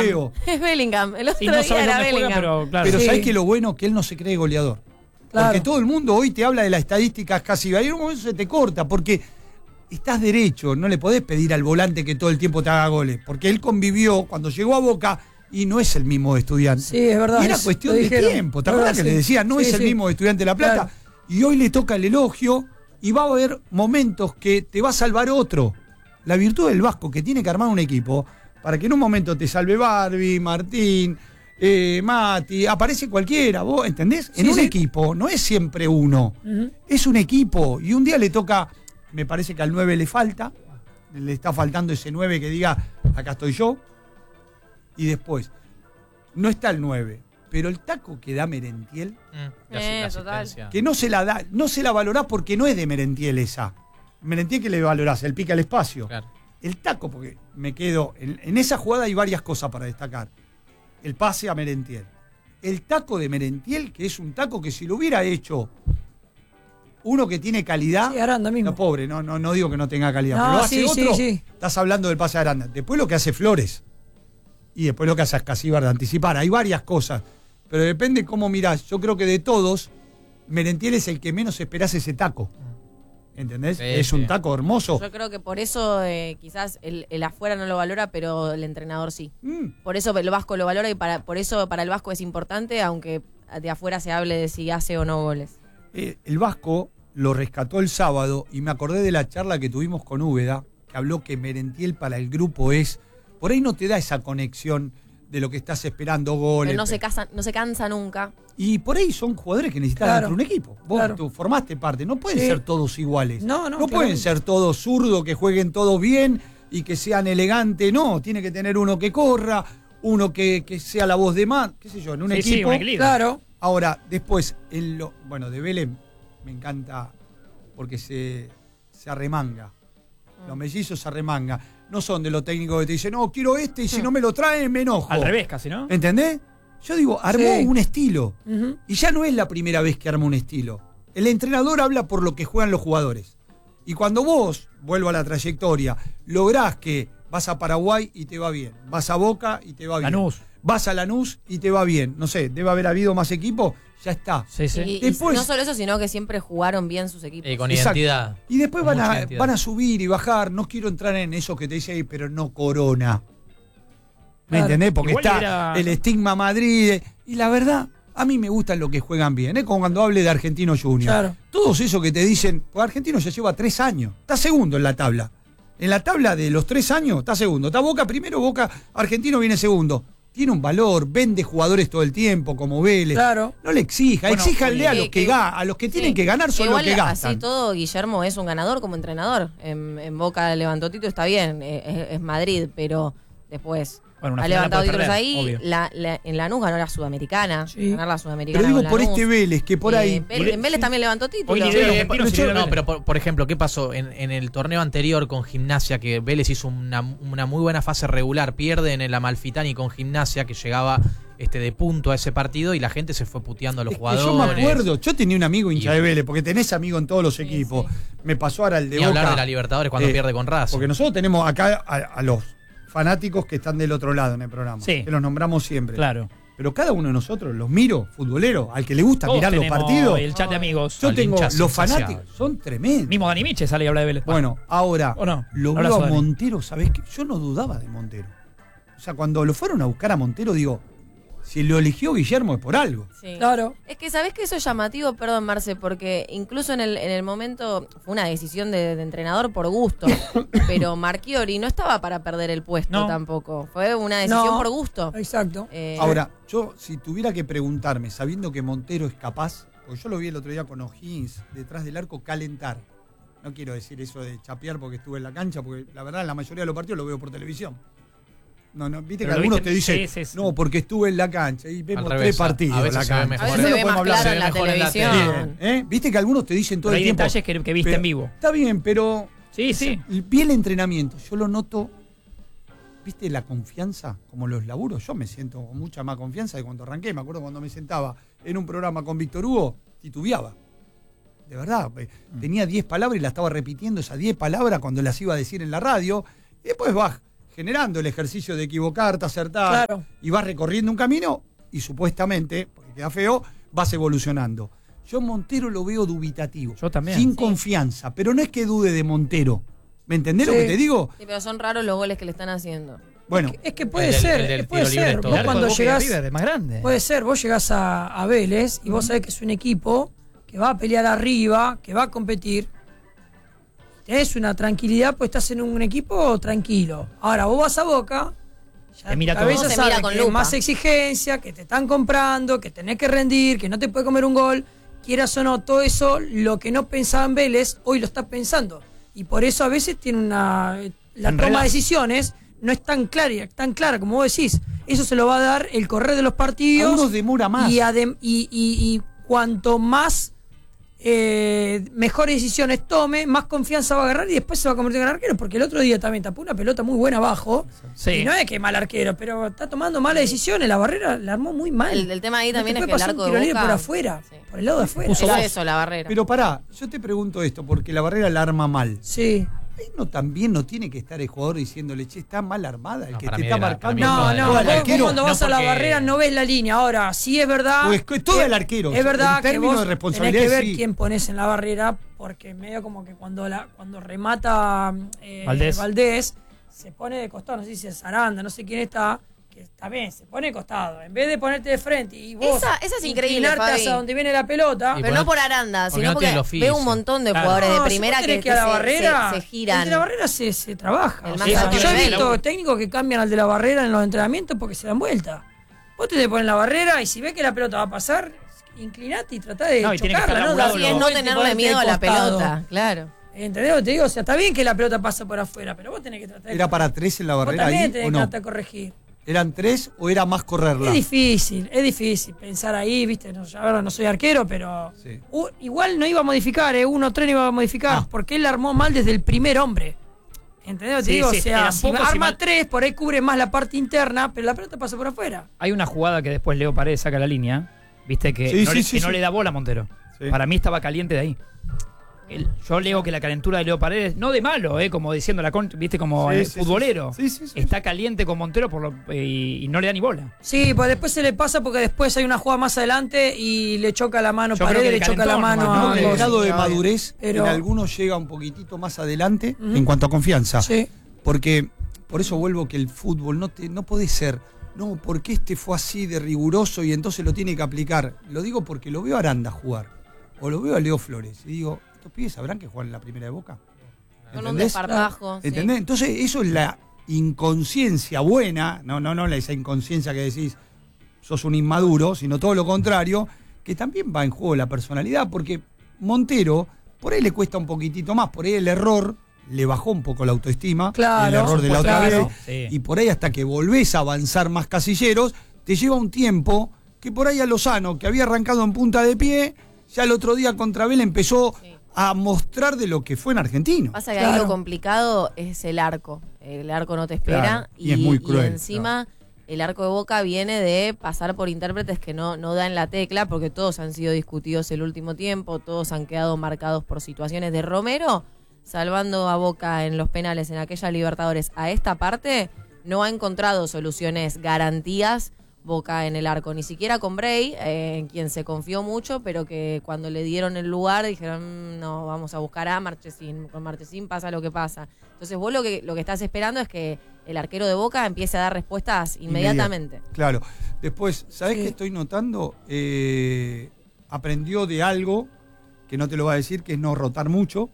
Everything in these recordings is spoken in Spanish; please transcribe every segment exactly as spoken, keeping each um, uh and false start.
veo. Es Bellingham. El otro Y no día sabes era dónde juega, Bellingham. pero claro. Pero Sí. ¿sabés qué es lo bueno? Que él no se cree goleador. Claro. Porque todo el mundo hoy te habla de las estadísticas casi. Hay un momento se te corta, porque estás derecho. No le podés pedir al volante que todo el tiempo te haga goles. Porque él convivió cuando llegó a Boca y no es el mismo de Estudiante. Sí, es verdad. Y era es- cuestión lo de dijeron. tiempo. ¿Te Es acuerdas que verdad, le sí. decía? No Sí, es el sí. mismo de Estudiante de La Plata. Claro. Y hoy le toca el elogio y va a haber momentos que te va a salvar otro. La virtud del Vasco, que tiene que armar un equipo para que en un momento te salve Barbie, Martín, eh, Mati, aparece cualquiera, ¿vos entendés? En Sí, un sí. equipo no es siempre uno, Ujú. es un equipo. Y un día le toca, me parece que al nueve le falta, le está faltando ese nueve que diga, acá estoy yo. Y después, no está el nueve, pero el taco que da Merentiel, Mm, la- Eh, la total. asistencia. que no se la da, no se la valorás porque no es de Merentiel esa. Merentiel, que le valorás, el pica al espacio. Claro. El taco, porque me quedo. En, en esa jugada hay varias cosas para destacar. El pase a Merentiel. El taco de Merentiel, que es un taco que si lo hubiera hecho uno que tiene calidad. Sí, Aranda mismo. No, pobre, no, no, no digo que no tenga calidad. No, pero lo hace sí, sí, otro. sí. Estás hablando del pase a Aranda. Después lo que hace Flores. Y después lo que hace Ascasíbar de anticipar. Hay varias cosas. Pero depende cómo mirás. Yo creo que de todos, Merentiel es el que menos esperás ese taco. ¿Entendés? Sí, es sí. un taco hermoso. Yo creo que por eso eh, quizás el, el afuera no lo valora, pero el entrenador sí. Mm. Por eso el Vasco lo valora y para, por eso para el Vasco es importante, aunque de afuera se hable de si hace o no goles. Eh, el Vasco lo rescató el sábado y me acordé de la charla que tuvimos con Úbeda, que habló que Merentiel para el grupo es, por ahí no te da esa conexión de lo que estás esperando, goles. Pero no se, casa, no se cansa nunca. Y por ahí son jugadores que necesitas Claro, dentro de un equipo. Vos claro. tú formaste parte, no pueden Sí. ser todos iguales. No, no, No pueden claramente. ser todos zurdos, que jueguen todos bien y que sean elegantes. No, tiene que tener uno que corra, uno que, que sea la voz de más, qué sé yo, en un Sí, sí, equipo. un equilibrio. Claro. Ahora, después, en lo, bueno, de Vélez me encanta porque se, se arremanga. Los mellizos se arremanga. No son de los técnicos que te dicen, no, quiero este y si no me lo traen me enojo. Al revés casi, ¿no? ¿Entendés? Yo digo, armó Sí. un estilo. Ujú. Y ya no es la primera vez que arma un estilo. El entrenador habla por lo que juegan los jugadores. Y cuando vos, vuelvo a la trayectoria, lográs que vas a Paraguay y te va bien, vas a Boca y te va bien, Lanús. vas a Lanús y te va bien, no sé, debe haber habido más equipos, ya está. Sí, sí. Y, y Después- no solo eso, sino que siempre jugaron bien sus equipos. Eh, con Exacto. identidad. Y después Con van mucha a, identidad. van a subir y bajar. No quiero entrar en eso que te dice ahí, pero no Corona. ¿Me Claro. entendés? Porque Igual está era- el estigma Madrid. Y la verdad, a mí me gustan los que juegan bien. Es como cuando hable de Argentino Junior. Claro. Todos esos que te dicen, pues Argentino ya lleva tres años. Está segundo en la tabla. En la tabla de los tres años está segundo. Está Boca primero, Boca, Argentino viene segundo. Tiene un valor, vende jugadores todo el tiempo, como Vélez. Claro. No le exija, Bueno, exíjanle a que- los que, que- ga- a los que tienen Sí. que ganar son los Igual, que gastan. así todo, Guillermo es un ganador como entrenador. En, en Boca levantó títulos, está bien, eh, es, es Madrid, pero después Bueno, una ha final la levantado puede títulos perder, ahí. obvio. La, la- en Lanús ganó la Sudamericana. Sí. Ganar la Sudamericana. Pero digo con por Lanús. este Vélez, que por Eh, ahí. Vélez- en Vélez también levantó títulos. Hoy lidera Sí, los eh, argentinos y pero- lidera no, Vélez. pero por, por ejemplo, ¿qué pasó? En, en el torneo anterior con Gimnasia, que Vélez hizo una, una muy buena fase regular, pierde en el Amalfitani con Gimnasia, que llegaba este de punto a ese partido y la gente se fue puteando a los Es que jugadores. yo me acuerdo, yo tenía un amigo hincha Y- de Vélez, porque tenés amigos en todos los equipos. Me pasó ahora el de Ni Boca. hablar de la Libertadores cuando Eh, pierde con Racing. Porque nosotros tenemos acá a, a los fanáticos que están del otro lado en el programa. Sí. Que los nombramos siempre. Claro. Pero cada uno de nosotros, los miro, futboleros, al que le gusta Todos mirar los tenemos partidos. El chat de amigos. Yo Al tengo hincha los insaciable. fanáticos, son tremendos. Mismo Dani Miche sale y habla de Vélez. Bueno, ahora ¿O no? lo No veo hablas, a Dani. Montero, ¿sabés qué? Yo no dudaba de Montero. O sea, cuando lo fueron a buscar a Montero, digo, si lo eligió Guillermo es por algo. Sí. Claro. Es que sabés que eso es llamativo, perdón Marce, porque incluso en el, en el momento fue una decisión de, de entrenador por gusto, pero Marchiori no estaba para perder el puesto No. tampoco, fue una decisión No. por gusto. Exacto. Eh, Ahora, yo si tuviera que preguntarme, sabiendo que Montero es capaz, porque yo lo vi el otro día con O'Higgins, detrás del arco, calentar. No quiero decir eso de chapear porque estuve en la cancha, porque la verdad en la mayoría de los partidos lo veo por televisión. No, no, viste Pero que lo algunos viste- te dicen, sí, sí, sí. no, porque estuve en la cancha y vemos Al tres revés, a- partidos a en veces la se ve cancha. mejor. a Eso veces no se lo ve más podemos hablar. claro se en ve la mejor en la televisión. Bien, ¿eh? Viste que algunos te dicen todo Pero el hay tiempo. detalles que, que viste pero- en vivo. Está bien, pero Sí, sí. vi el entrenamiento, yo lo noto. ¿Viste la confianza? Como los laburos, yo me siento con mucha más confianza de cuando arranqué. Me acuerdo cuando me sentaba en un programa con Víctor Hugo, titubeaba. De verdad, eh, tenía diez palabras y las estaba repitiendo esas diez palabras cuando las iba a decir en la radio. Y después va generando el ejercicio de equivocarte, acertar, Claro. y vas recorriendo un camino y supuestamente, porque queda feo, vas evolucionando. Yo Montero lo veo dubitativo. Yo también. Sin Sí. confianza, pero no es que dude de Montero. ¿Me entendés Sí. lo que te digo? Sí, pero son raros los goles que le están haciendo. Bueno, Es que puede El del- ser, el del eh, puede tiro libre ser. es todo. Vos El arco cuando de Boca y de llegás, River es más grande. puede ser, vos llegás a, a Vélez y vos sabés que es un equipo que va a pelear arriba, que va a competir. Tenés una tranquilidad, pues estás en un equipo tranquilo. Ahora vos vas a Boca, ya Te mira tu todo. cabeza Se sabe mira con que hay lupa. más exigencia, que te están comprando, que tenés que rendir, que no te puede comer un gol. Quieras o no, todo eso, lo que no pensaba en Vélez, hoy lo estás pensando. Y por eso a veces tiene una... La Enredado. toma de decisiones no es tan clara, tan clara como vos decís. Eso se lo va a dar el correr de los partidos. algunos demora más. Y, adem- y, y- y cuanto más eh, mejores decisiones tome, más confianza va a agarrar y después se va a convertir en arquero. Porque el otro día también tapó una pelota muy buena abajo. Sí. Y no es que es mal arquero, pero está tomando malas decisiones. La barrera la armó muy mal. El, el tema ahí No también te es puede que el pasar arco un de tiro libre Boca... por afuera, Sí. por el lado de afuera. Es Puso dos. eso, la barrera. Pero pará, yo te pregunto esto, porque la barrera la arma mal. Sí. Ahí no también no tiene que estar el jugador diciéndole, che, está mal armada, el No, que para te mí está era- para mí marcando. No, el no, todo vos, el vos arquero. cuando no vas a la porque- barrera no ves la línea. Ahora, sí es verdad. Pues es todo que- el arquero. Es verdad En que términos vos de responsabilidad, tenés que ver sí. quién pones en la barrera, porque medio como que cuando la cuando remata eh, Valdés. Valdés, se pone de costado, no sé si es Aranda, no sé quién está, que está bien, se pone de costado. En vez de ponerte de frente y vos Esa- esa es increíble, inclinarte Fabi. hacia donde viene la pelota. Y Pero por no no- por Aranda, porque sino no tiene el porque oficio. veo un montón de Claro. jugadores No, de si vos primera tenés que, que a la se- barrera, se, se giran. el de la barrera se, se trabaja. El O más sea, alto yo he nivel. visto técnicos que cambian al de la barrera en los entrenamientos porque se dan vuelta. Vos te te pones en la barrera y si ves que la pelota va a pasar, inclinate y tratá de No, y tiene que chocarla, estar ¿no? laburado Dar Sí, es no vuelta y tenerle ponerte miedo a de la costado. pelota, claro. ¿Entendés lo que te digo? O sea, está bien que la pelota pasa por afuera, pero vos tenés que tratar de... ¿Era para tres en la Vos barrera también ahí tenés o que no? tratar de corregir. ¿Eran tres o era más correrla? Es difícil, es difícil pensar ahí, viste, no, yo ahora no soy arquero, pero Sí. u- igual no iba a modificar, eh, uno tres no iba a modificar, Ah. porque él la armó mal desde el primer hombre. ¿Entendés lo que te Sí, digo? sí, o sea, eran si pocos y arma mal- tres, por ahí cubre más la parte interna, pero la pelota pasa por afuera. Hay una jugada que después Leo Paredes saca la línea. Viste que, Sí, no, sí, le, sí, que no sí. le da bola a Montero. Sí. Para mí estaba caliente de ahí. El- yo leo que la calentura de Leo Paredes, no de malo, eh, como diciendo la con- viste, como Sí, el sí, futbolero. sí, sí, sí, sí. Está caliente con Montero por lo- eh, y, y no le da ni bola. Sí, pues después se le pasa porque después hay una jugada más adelante y le choca la mano, Yo creo Paredes que le le choca la calentó mano nomás, a ¿no? No, el Cosi. grado de madurez Pero- en algunos llega un poquitito más adelante Ujú. en cuanto a confianza. Sí. Porque, por eso vuelvo que el fútbol no, te, no puede ser, no, porque este fue así de riguroso y entonces lo tiene que aplicar. Lo digo porque lo veo a Aranda jugar, o lo veo a Leo Flores, y digo, ¿estos pibes sabrán que juegan en la primera de Boca? Con un ¿Entendés? desparpajo. sí. ¿Entendés? Entonces, eso es la inconsciencia buena, no, no, no esa inconsciencia que decís, sos un inmaduro, sino todo lo contrario, que también va en juego la personalidad, porque Montero, por ahí le cuesta un poquitito más, por ahí el error le bajó un poco la autoestima, Claro, el error de la otra claro. vez, Sí. y por ahí hasta que volvés a avanzar más casilleros, te lleva un tiempo que por ahí a Lozano, que había arrancado en punta de pie, ya el otro día contra Vélez empezó Sí. a mostrar de lo que fue en Argentino. Pasa que ahí Claro. lo complicado es el arco. El arco no te espera Claro, y y, es muy y cruel, encima el arco de Boca viene de pasar por intérpretes que no, no dan la tecla porque todos han sido discutidos el último tiempo, todos han quedado marcados por situaciones de Romero, salvando a Boca en los penales en aquella Libertadores. A esta parte no ha encontrado soluciones, garantías Boca en el arco, ni siquiera con Bray, eh, en quien se confió mucho, pero que cuando le dieron el lugar dijeron, "Mm, no, vamos a buscar a Marchesín, con Marchesín pasa lo que pasa". Entonces vos lo que, lo que estás esperando es que el arquero de Boca empiece a dar respuestas inmediatamente. Inmediato, claro. Después, ¿sabés Sí. qué estoy notando? Eh, aprendió de algo que no te lo va a decir, que es no rotar mucho.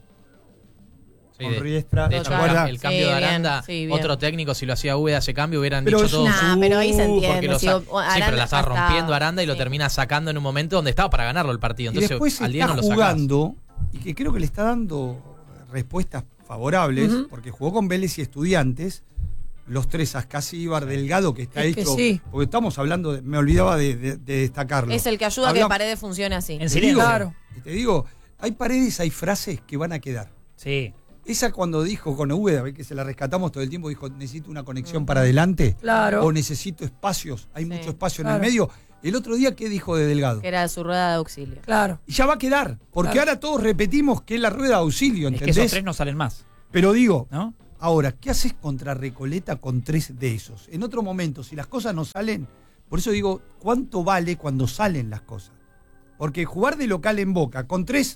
Sí, Con de- Riestra, de ¿te hecho, acuerdas? el cambio Sí, de bien, Aranda, sí, bien. otro técnico, si lo hacía Úbeda ese cambio, hubieran Pero dicho es todos. una- Nah, pero ahí se "Uh", porque entiende. lo si sa- o- sí, Aranda pero la estaba hasta- rompiendo Aranda y lo sí. termina sacando en un momento donde estaba para ganarlo el partido. Y Entonces, después al día está no lo sacás. jugando, y que creo que le está dando respuestas favorables, Ujú. porque jugó con Vélez y Estudiantes, los tres, Ascasíbar, Delgado, que está Es que hecho. sí. Porque estamos hablando, de- me olvidaba de, de- de destacarlo. Es el que ayuda a que Habla- Paredes funcione así. En Te silencio. digo, Claro. y te digo, hay paredes, hay frases que van a quedar. Sí. Esa cuando dijo con Úbeda, ve que se la rescatamos todo el tiempo, dijo, necesito una conexión para adelante. Claro. O necesito espacios, hay Sí. mucho espacio en Claro. el medio. El otro día, ¿qué dijo de Delgado? Que era su rueda de auxilio. Claro. Y ya va a quedar, porque Claro. ahora todos repetimos que es la rueda de auxilio, Es que ¿entendés? esos tres no salen más, Pero digo, ¿no? Ahora, ¿qué haces contra Recoleta con tres de esos? En otro momento, si las cosas no salen, por eso digo, ¿cuánto vale cuando salen las cosas? Porque jugar de local en Boca con tres,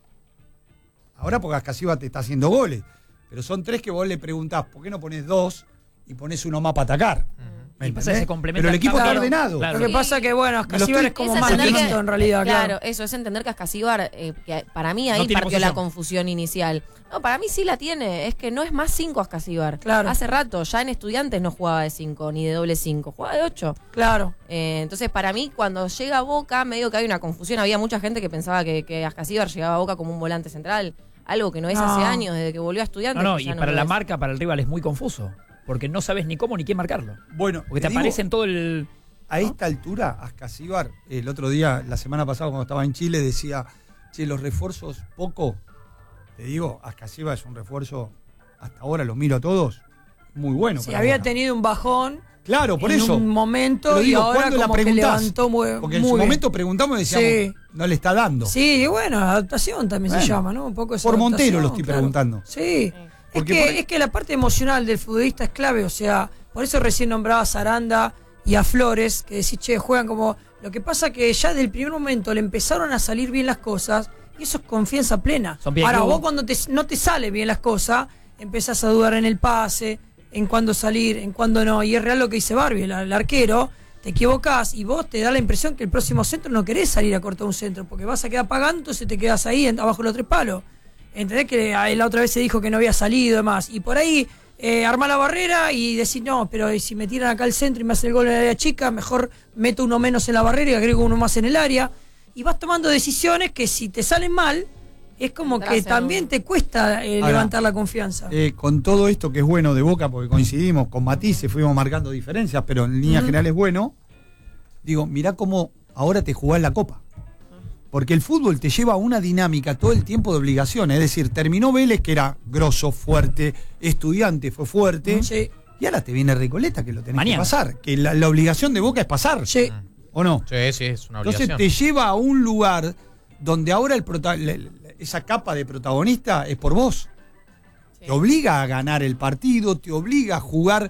ahora porque Ascasíbar te está haciendo goles, pero son tres que vos le preguntás, ¿por qué no pones dos y pones uno más para atacar? Y pasa que se complementa. Pero el equipo está Claro, ordenado. claro. Lo que pasa que, bueno, Ascasíbar es como Es más entender listo que- en realidad, Claro, claro. eso, es entender que Ascasíbar, eh, que para mí ahí No tiene partió la posición. confusión inicial. No, para mí sí la tiene, es que no es más cinco Ascasíbar. Claro. Hace rato, ya en Estudiantes no jugaba de cinco, ni de doble cinco, jugaba de ocho. Claro. Eh, entonces, para mí, cuando llega a Boca, medio que hay una confusión. Había mucha gente que pensaba que, que Ascasíbar llegaba a Boca como un volante central, algo que no es No. hace años, desde que volvió a Estudiantes. No, no, que y ya para lo la es. marca, para el rival es muy confuso. Porque no sabes ni cómo ni quién marcarlo. Bueno, Porque te digo, aparece en todo el. a esta altura, Ascasíbar, el otro día, la semana pasada cuando estaba en Chile, decía, che, los refuerzos poco, te digo, Ascasíbar es un refuerzo, hasta ahora los miro a todos, muy bueno. Sí, para había Boca. tenido un bajón Claro, por en eso. un momento Pero y digo, ahora ¿cuándo la como que preguntás? levantó muy, Porque en muy su bien. momento preguntamos y decíamos, Sí. no le está dando. Sí, y bueno, adaptación también Bueno, se llama, ¿no? Un poco esa por Montero adaptación, lo estoy claro. preguntando. Sí. Porque es, que, por- es que la parte emocional del futbolista es clave, o sea, por eso recién nombraba a Aranda y a Flores, que decís, che, juegan como... Lo que pasa que ya del primer momento le empezaron a salir bien las cosas y eso es confianza plena. Son bien Ahora, club. vos cuando te, no te sale bien las cosas, empezás a dudar en el pase, en cuándo salir, en cuándo no. Y es real lo que dice Barbie, el, el arquero, te equivocás y vos te da la impresión que el próximo centro no querés salir a cortar un centro, porque vas a quedar pagando, entonces te quedas ahí en- abajo de los tres palos. ¿Entendés? Que a- la otra vez se dijo que no había salido y demás. Y por ahí eh, armar la barrera y decir, no, pero ¿y si me tiran acá al centro y me hacen el gol en el área chica, mejor meto uno menos en la barrera y agrego uno más en el área. Y vas tomando decisiones que si te salen mal, es como Entras que en también un- te cuesta eh, Ahora, levantar la confianza. Eh, con todo esto que es bueno de Boca, porque coincidimos con matices, fuimos marcando diferencias, pero en líneas Ujú. generales es bueno. Digo, mirá cómo ahora te jugás la Copa. Porque el fútbol te lleva a una dinámica todo el tiempo de obligaciones. Es decir, terminó Vélez, que era grosso, fuerte, Estudiante fue fuerte, Sí, y ahora te viene Recoleta, que lo tenés Mañana. que pasar. Que la, la obligación de Boca es pasar. sí. ¿O no? Sí, sí, es una Entonces obligación. te lleva a un lugar donde ahora el prota- la- la- esa capa de protagonista es por vos. Sí. Te obliga a ganar el partido, te obliga a jugar.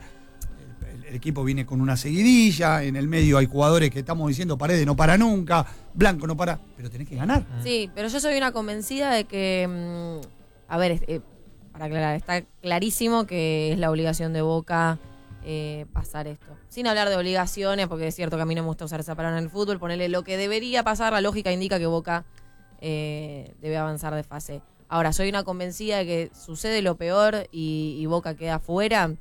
El, el equipo viene con una seguidilla, en el medio hay jugadores que estamos diciendo Paredes no para nunca, Blanco no para, pero tenés que ganar. Sí, pero yo soy una convencida de que, mm, a ver, eh, para aclarar, está clarísimo que es la obligación de Boca eh, pasar esto. Sin hablar de obligaciones, porque es cierto que a mí no me gusta usar esa palabra en el fútbol, ponerle lo que debería pasar, la lógica indica que Boca eh, debe avanzar de fase. Ahora, soy una convencida de que sucede lo peor y, y Boca queda fuera.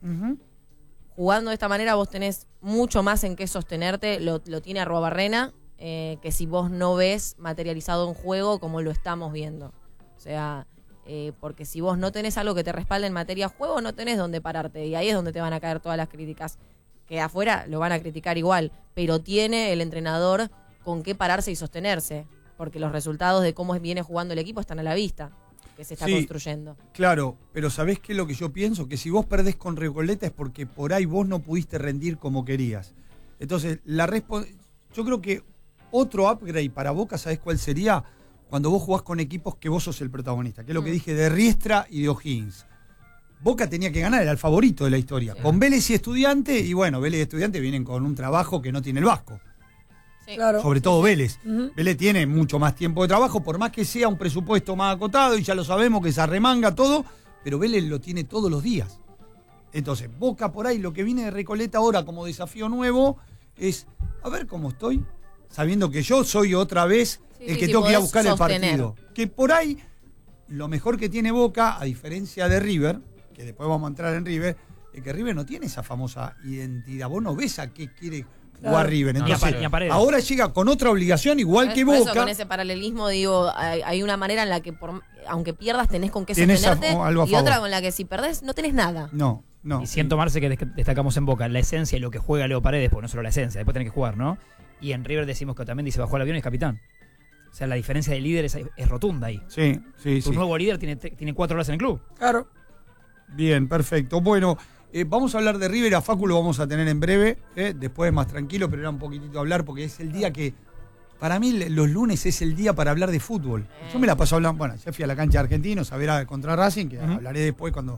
Jugando de esta manera vos tenés mucho más en qué sostenerte, lo, lo tiene Arruabarrena, eh, que si vos no ves materializado en juego como lo estamos viendo. O sea, eh, porque si vos no tenés algo que te respalde en materia juego, no tenés dónde pararte. Y ahí es donde te van a caer todas las críticas. Que afuera lo van a criticar igual, pero tiene el entrenador con qué pararse y sostenerse. Porque los resultados de cómo viene jugando el equipo están a la vista, que se está Sí. construyendo. Claro, pero ¿sabés qué es lo que yo pienso? Que si vos perdés con Recoleta es porque por ahí vos no pudiste rendir como querías. Entonces, la respo- yo creo que otro upgrade para Boca, ¿sabés cuál sería? Cuando vos jugás con equipos que vos sos el protagonista, que es lo que Mm. dije de Riestra y de O'Higgins. Boca tenía que ganar, era el favorito de la historia. Sí. Con Vélez y Estudiante, y bueno, Vélez y Estudiante vienen con un trabajo que no tiene el Vasco. Sí. Claro. Sobre todo Vélez. Ujú. Vélez tiene mucho más tiempo de trabajo, por más que sea un presupuesto más acotado, y ya lo sabemos que se arremanga todo, pero Vélez lo tiene todos los días. Entonces, Boca por ahí, lo que viene de Recoleta ahora como desafío nuevo es, a ver cómo estoy, sabiendo que yo soy otra vez Sí, el sí, que sí, tengo que ir a podés buscar sostener. el partido. Que por ahí, lo mejor que tiene Boca, a diferencia de River, que después vamos a entrar en River, es que River no tiene esa famosa identidad. Vos no ves a qué quiere jugar Claro. River. No, Ni a Entonces, Pa- ni a Paredes. ahora llega con otra obligación, igual que Por eso, Boca. con ese paralelismo, digo, hay, hay una manera en la que, por, aunque pierdas, tenés con qué Tenés a- sostenerte. algo a Y otra favor. con la que si perdés, no tenés nada. No, no. Y siento, Marce, que dest- destacamos en Boca la esencia y lo que juega Leo Paredes, porque no solo la esencia, después tenés que jugar, ¿no? Y en River decimos que también dice bajó al avión y es capitán. O sea, la diferencia de líder es, es rotunda ahí. Sí, sí, Tu sí. nuevo líder tiene, tiene cuatro horas en el club. Claro. Bien, perfecto. Bueno, eh, vamos a hablar de River. A Facu lo vamos a tener en breve. eh, Después más tranquilo, pero era un poquitito hablar porque es el día que. Para mí, le- los lunes es el día para hablar de fútbol. Yo me la paso hablando. Bueno, ya fui a la cancha de Argentinos a ver a, contra Racing, que Ujú. hablaré después cuando,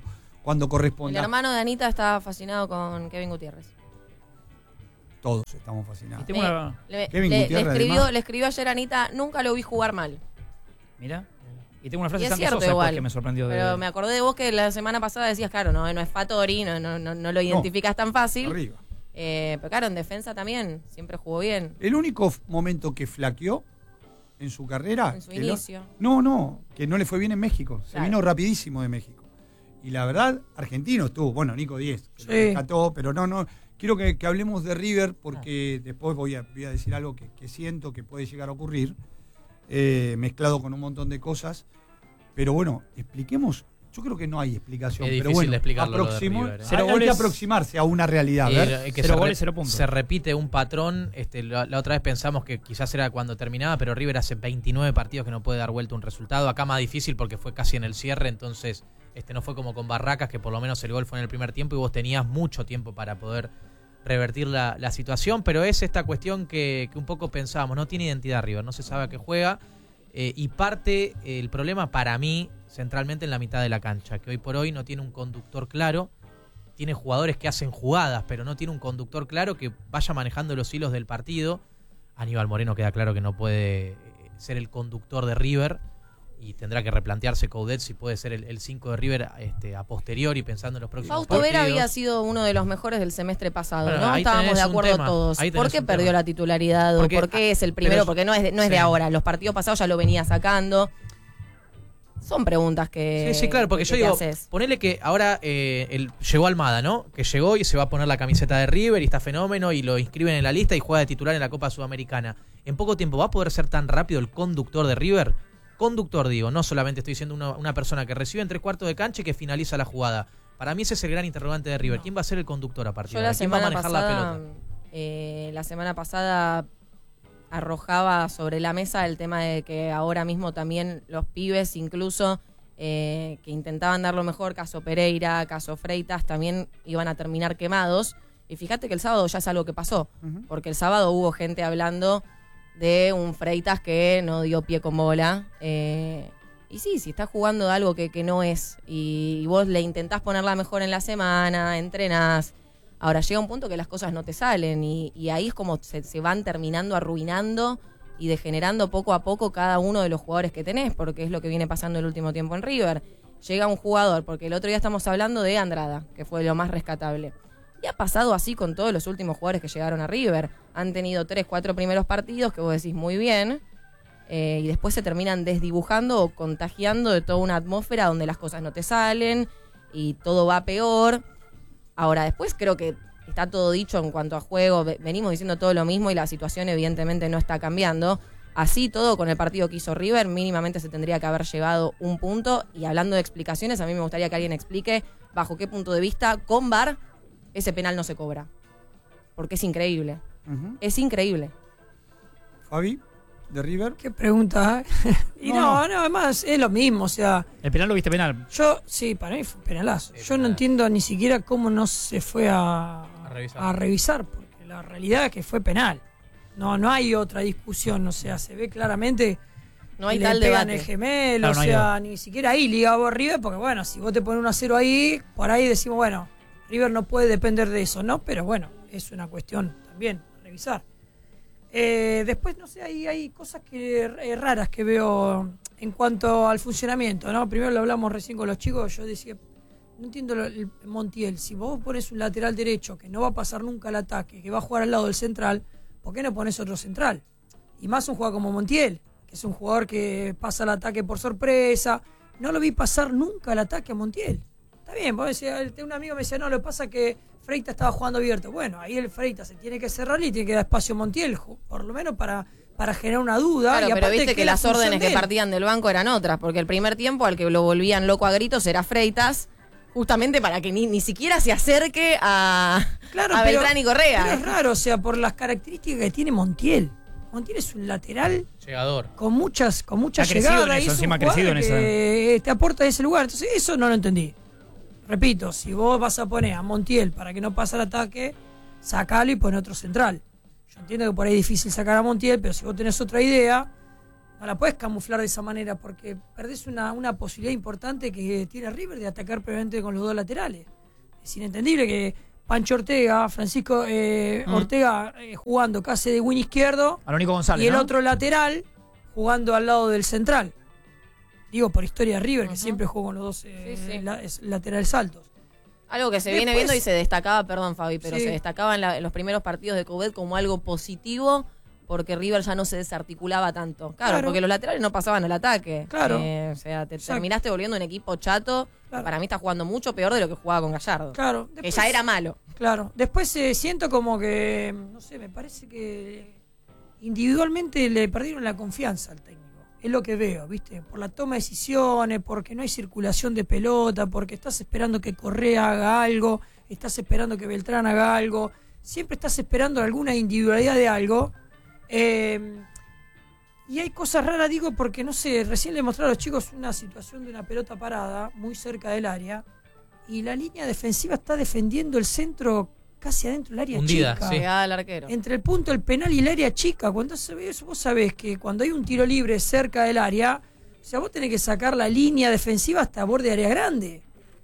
cuando El corresponda. hermano de Anita está fascinado con Kevin Gutiérrez. Todos estamos fascinados. Y tengo Me- una- le, Kevin le- le Gutiérrez, escribió, además. le escribió ayer a Anita, nunca lo vi jugar mal. Mira. Y tengo una frase Y de es Santos cierto Sosa después igual. que me sorprendió. De... Pero me acordé de vos que la semana pasada decías, claro, no, no es Fattori, no, no, no, no lo identificas tan fácil. Arriba. Eh, pero claro, en defensa también, siempre jugó bien. El único f- momento que flaqueó en su carrera. En su el- inicio. No, no, que no le fue bien en México. Se Claro. vino rapidísimo de México. Y la verdad, argentino estuvo. Bueno, Nico Díez, que lo Sí. rescató, pero no, no. Quiero que, que hablemos de River porque después voy a, voy a decir algo que, que siento que puede llegar a ocurrir, eh, mezclado con un montón de cosas. Pero bueno, expliquemos. Yo creo que no hay explicación. Es pero difícil bueno, de explicarlo lo de aproximo- River, ¿eh? hay- Cero hay que goles. aproximarse a una realidad. Y a ver. el- que Cero se, goles, re- cero puntos. se repite un patrón. Este, la, la otra vez pensamos que quizás era cuando terminaba, pero River hace veintinueve partidos que no puede dar vuelta un resultado. Acá más difícil porque fue casi en el cierre, entonces este no fue como con Barracas, que por lo menos el gol fue en el primer tiempo y vos tenías mucho tiempo para poder revertir la, la situación. Pero es esta cuestión que, que un poco pensábamos, no tiene identidad River, no se sabe a qué juega. Eh, y parte eh, el problema para mí centralmente en la mitad de la cancha, que hoy por hoy no tiene un conductor claro, tiene jugadores que hacen jugadas, pero no tiene un conductor claro que vaya manejando los hilos del partido. Aníbal Moreno queda claro que no puede eh, ser el conductor de River y tendrá que replantearse Coudet si puede ser el cinco de River este, a posteriori pensando en los próximos Fausto Vera partidos. había sido uno de los mejores del semestre pasado, Bueno, ¿no? ahí Estábamos tenés de un acuerdo tema, todos. ahí tenés ¿Por qué un perdió tema. la titularidad? Porque- ¿O por qué es el primero? pero- Porque no es, de, no es de sí. ahora. Los partidos pasados ya lo venía sacando. Son preguntas que, Sí, sí, claro, porque que yo te digo, haces. ponele que ahora eh, el, llegó Almada, ¿no? Que llegó y se va a poner la camiseta de River y está fenómeno y lo inscriben en la lista y juega de titular en la Copa Sudamericana. En poco tiempo, ¿va a poder ser tan rápido el conductor de River? Conductor, digo, no solamente estoy diciendo una, una persona que recibe en tres cuartos de cancha y que finaliza la jugada. Para mí ese es el gran interrogante de River. ¿Quién va a ser el conductor a partir Yo de la ahora? ¿Quién va a semana manejar la pasada, pelota? eh, la semana pasada arrojaba sobre la mesa el tema de que ahora mismo también los pibes, incluso eh, que intentaban dar lo mejor, caso Pereira, caso Freitas, también iban a terminar quemados. Y fíjate que el sábado ya es algo que pasó, Ujú. porque el sábado hubo gente hablando de un Freitas que no dio pie con bola. Eh, y sí, si estás jugando de algo que, que no es, y, y vos le intentás ponerla mejor en la semana, entrenás. Ahora llega un punto que las cosas no te salen, y, y ahí es como se, se van terminando arruinando y degenerando poco a poco cada uno de los jugadores que tenés, porque es lo que viene pasando el último tiempo en River. Llega un jugador, porque el otro día estamos hablando de Andrada, que fue lo más rescatable. Y ha pasado así con todos los últimos jugadores que llegaron a River. Han tenido tres, cuatro primeros partidos que vos decís muy bien, eh, y después se terminan desdibujando o contagiando de toda una atmósfera donde las cosas no te salen y todo va peor. Ahora, después creo que está todo dicho en cuanto a juego. Ve- Venimos diciendo todo lo mismo y la situación evidentemente no está cambiando. Así todo, con el partido que hizo River, mínimamente se tendría que haber llevado un punto. Y hablando de explicaciones, a mí me gustaría que alguien explique bajo qué punto de vista, con V A R, ese penal no se cobra. Porque es increíble. Ujú. Es increíble. Fabi, de River. Qué pregunta, ¿eh? Y No, no, no. no, además es lo mismo, o sea, El penal lo viste penal. yo, sí, para mí fue un penalazo. Sí, Yo no penal. entiendo ni siquiera cómo no se fue a, A revisar. a revisar, porque la realidad es que fue penal. No, no hay otra discusión, o sea, se ve claramente No hay que tal le pegan debate. el gemelo, Claro, no o hay sea, ni siquiera ahí Liga vos River, porque bueno, si vos te pones un a cero ahí, por ahí decimos, bueno, River no puede depender de eso, ¿no? Pero bueno, es una cuestión también a revisar. Eh, después, no sé, hay, hay cosas que eh, raras que veo en cuanto al funcionamiento, ¿no? Primero lo hablamos recién con los chicos, yo decía, no entiendo lo- el Montiel, si vos pones un lateral derecho que no va a pasar nunca al ataque, que va a jugar al lado del central, ¿por qué no pones otro central? Y más un jugador como Montiel, que es un jugador que pasa al ataque por sorpresa, no lo vi pasar nunca al ataque a Montiel. Está bien, vos decías, un amigo me decía, no, lo que pasa es que Freitas estaba jugando abierto. Bueno, ahí el Freitas se tiene que cerrar y tiene que dar espacio a Montiel, ju- por lo menos para, para generar una duda. Claro, y pero aparte viste que es la las función órdenes de que él. partían del banco eran otras, porque el primer tiempo al que lo volvían loco a gritos era Freitas, justamente para que ni, ni siquiera se acerque a, Claro, a pero- Beltrán y Correa. Pero es raro, o sea, por las características que tiene Montiel. Montiel es un lateral Llegador. con muchas, con muchas Ha crecido llegadas. en y eso, es un encima ha crecido jugador en que te aporta ese lugar. Entonces, eso no lo entendí. Repito, si vos vas a poner a Montiel para que no pase el ataque, sacalo y pon otro central. Yo entiendo que por ahí es difícil sacar a Montiel, pero si vos tenés otra idea, No la puedes camuflar de esa manera porque perdés una, una posibilidad importante que tiene River de atacar previamente con los dos laterales. Es inentendible que Pancho Ortega, Francisco eh, mm. Ortega eh, jugando casi de wing izquierdo a lo Nico González, y el ¿no? otro lateral jugando al lado del central. Digo, por historia de River, uh-huh. que siempre jugó con los dos eh, sí, sí. La, laterales altos. Algo que se Después, viene viendo y se destacaba, perdón Fabi, pero sí. se destacaba en, la, en los primeros partidos de Coudet como algo positivo porque River ya no se desarticulaba tanto. Claro, claro. porque los laterales no pasaban al ataque. Claro. Eh, o sea, te Exacto. terminaste volviendo un equipo chato. Claro. Para mí está jugando mucho peor de lo que jugaba con Gallardo. Claro. Después, que ya era malo. Claro. Después eh, siento como que, no sé, me parece que individualmente le perdieron la confianza al técnico. Es lo que veo, ¿viste? Por la toma de decisiones, porque no hay circulación de pelota, porque estás esperando que Correa haga algo, estás esperando que Beltrán haga algo, siempre estás esperando alguna individualidad de algo. Eh, y hay cosas raras, digo, porque no sé, recién le mostré a los chicos una situación de una pelota parada muy cerca del área y la línea defensiva está defendiendo el centro casi adentro del área Hundida, chica. Sí. Pegada al arquero. Entre el punto del penal y el área chica. Cuando eso, vos sabés que cuando hay un tiro libre cerca del área, o sea, vos tenés que sacar la línea defensiva hasta borde de área grande.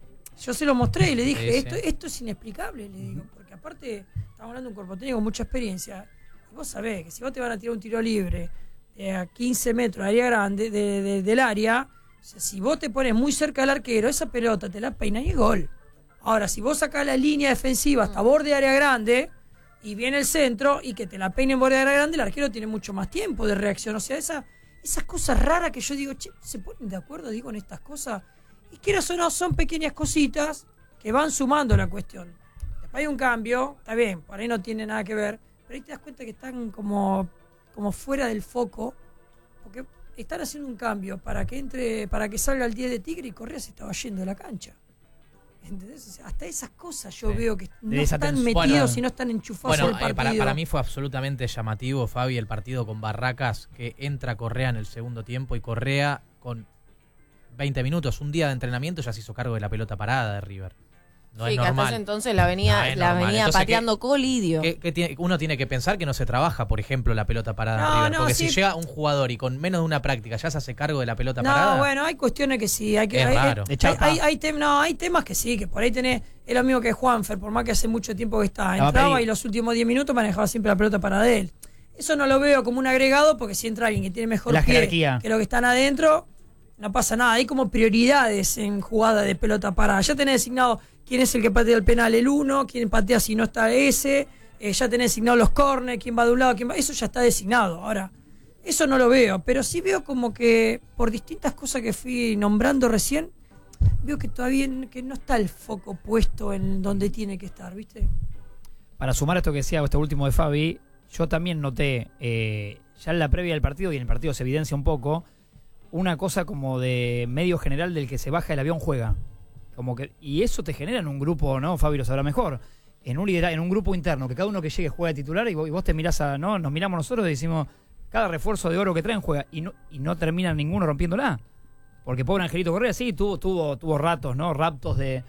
Yo se lo mostré y le dije, sí, esto, sí. esto es inexplicable, le digo, porque aparte estamos hablando de un cuerpo técnico con mucha experiencia. Y vos sabés que si vos te van a tirar un tiro libre de a quince metros de área grande, de, de, del área, o sea, si vos te pones muy cerca del arquero, esa pelota te la peina y es gol. Ahora, si vos sacás la línea defensiva hasta borde de área grande y viene el centro y que te la peine en borde de área grande, el arquero tiene mucho más tiempo de reacción. O sea, esa, esas cosas raras que yo digo, che, ¿se ponen de acuerdo, digo, en estas cosas? Y quieras o no, son pequeñas cositas que van sumando la cuestión. Después hay un cambio, está bien, por ahí no tiene nada que ver, pero ahí te das cuenta que están como, como fuera del foco, porque están haciendo un cambio para que entre, para que salga el diez de Tigre y Correa se estaba yendo de la cancha. ¿Entendés? O sea, hasta esas cosas yo sí. veo que no están metidos bueno, y no están enchufados bueno, al partido. Eh, para, para mí fue absolutamente llamativo, Fabi, el partido con Barracas, que entra Correa en el segundo tiempo y Correa con veinte minutos, un día de entrenamiento, ya se hizo cargo de la pelota parada de River. No sí, es que normal. hasta ese entonces la venía, no la normal. venía Entonces, pateando ¿qué, Colidio. ¿qué, qué tiene, uno tiene que pensar que no se trabaja, por ejemplo, la pelota parada no, en River. No, porque sí. si llega un jugador y con menos de una práctica ya se hace cargo de la pelota no, parada. No, bueno, hay cuestiones que sí. Hay que, es hay, raro. Hay, hay, hay, hay, tem, no, hay temas que sí, que por ahí tenés. Es lo mismo que Juanfer, por más que hace mucho tiempo que está. Entraba y los últimos diez minutos manejaba siempre la pelota parada de él. Eso no lo veo como un agregado porque si entra alguien que tiene mejor la pie jerarquía. que los que están adentro, no pasa nada. Hay como prioridades en jugada de pelota parada. Ya tenés designado quién es el que patea el penal, el uno, quién patea si no está ese, eh, ya tenés designado los corners, quién va de un lado, quién va. Eso ya está designado. Ahora, eso no lo veo, pero sí veo como que por distintas cosas que fui nombrando recién, veo que todavía que no está el foco puesto en donde tiene que estar, ¿viste? Para sumar esto que decía, este último de Fabi, yo también noté, eh, ya en la previa del partido, y en el partido se evidencia un poco, una cosa como de medio general del que se baja el avión juega. Como que, y eso te genera en un grupo, ¿no? Fabi lo sabrá mejor. En un lidera, en un grupo interno, que cada uno que llegue juega de titular y vos, y vos te mirás a, ¿no? Nos miramos nosotros y decimos, cada refuerzo de oro que traen juega. Y no, y no termina ninguno rompiéndola. Porque pobre Angelito Correa, sí, tuvo, tuvo, tuvo ratos, ¿no? Raptos de,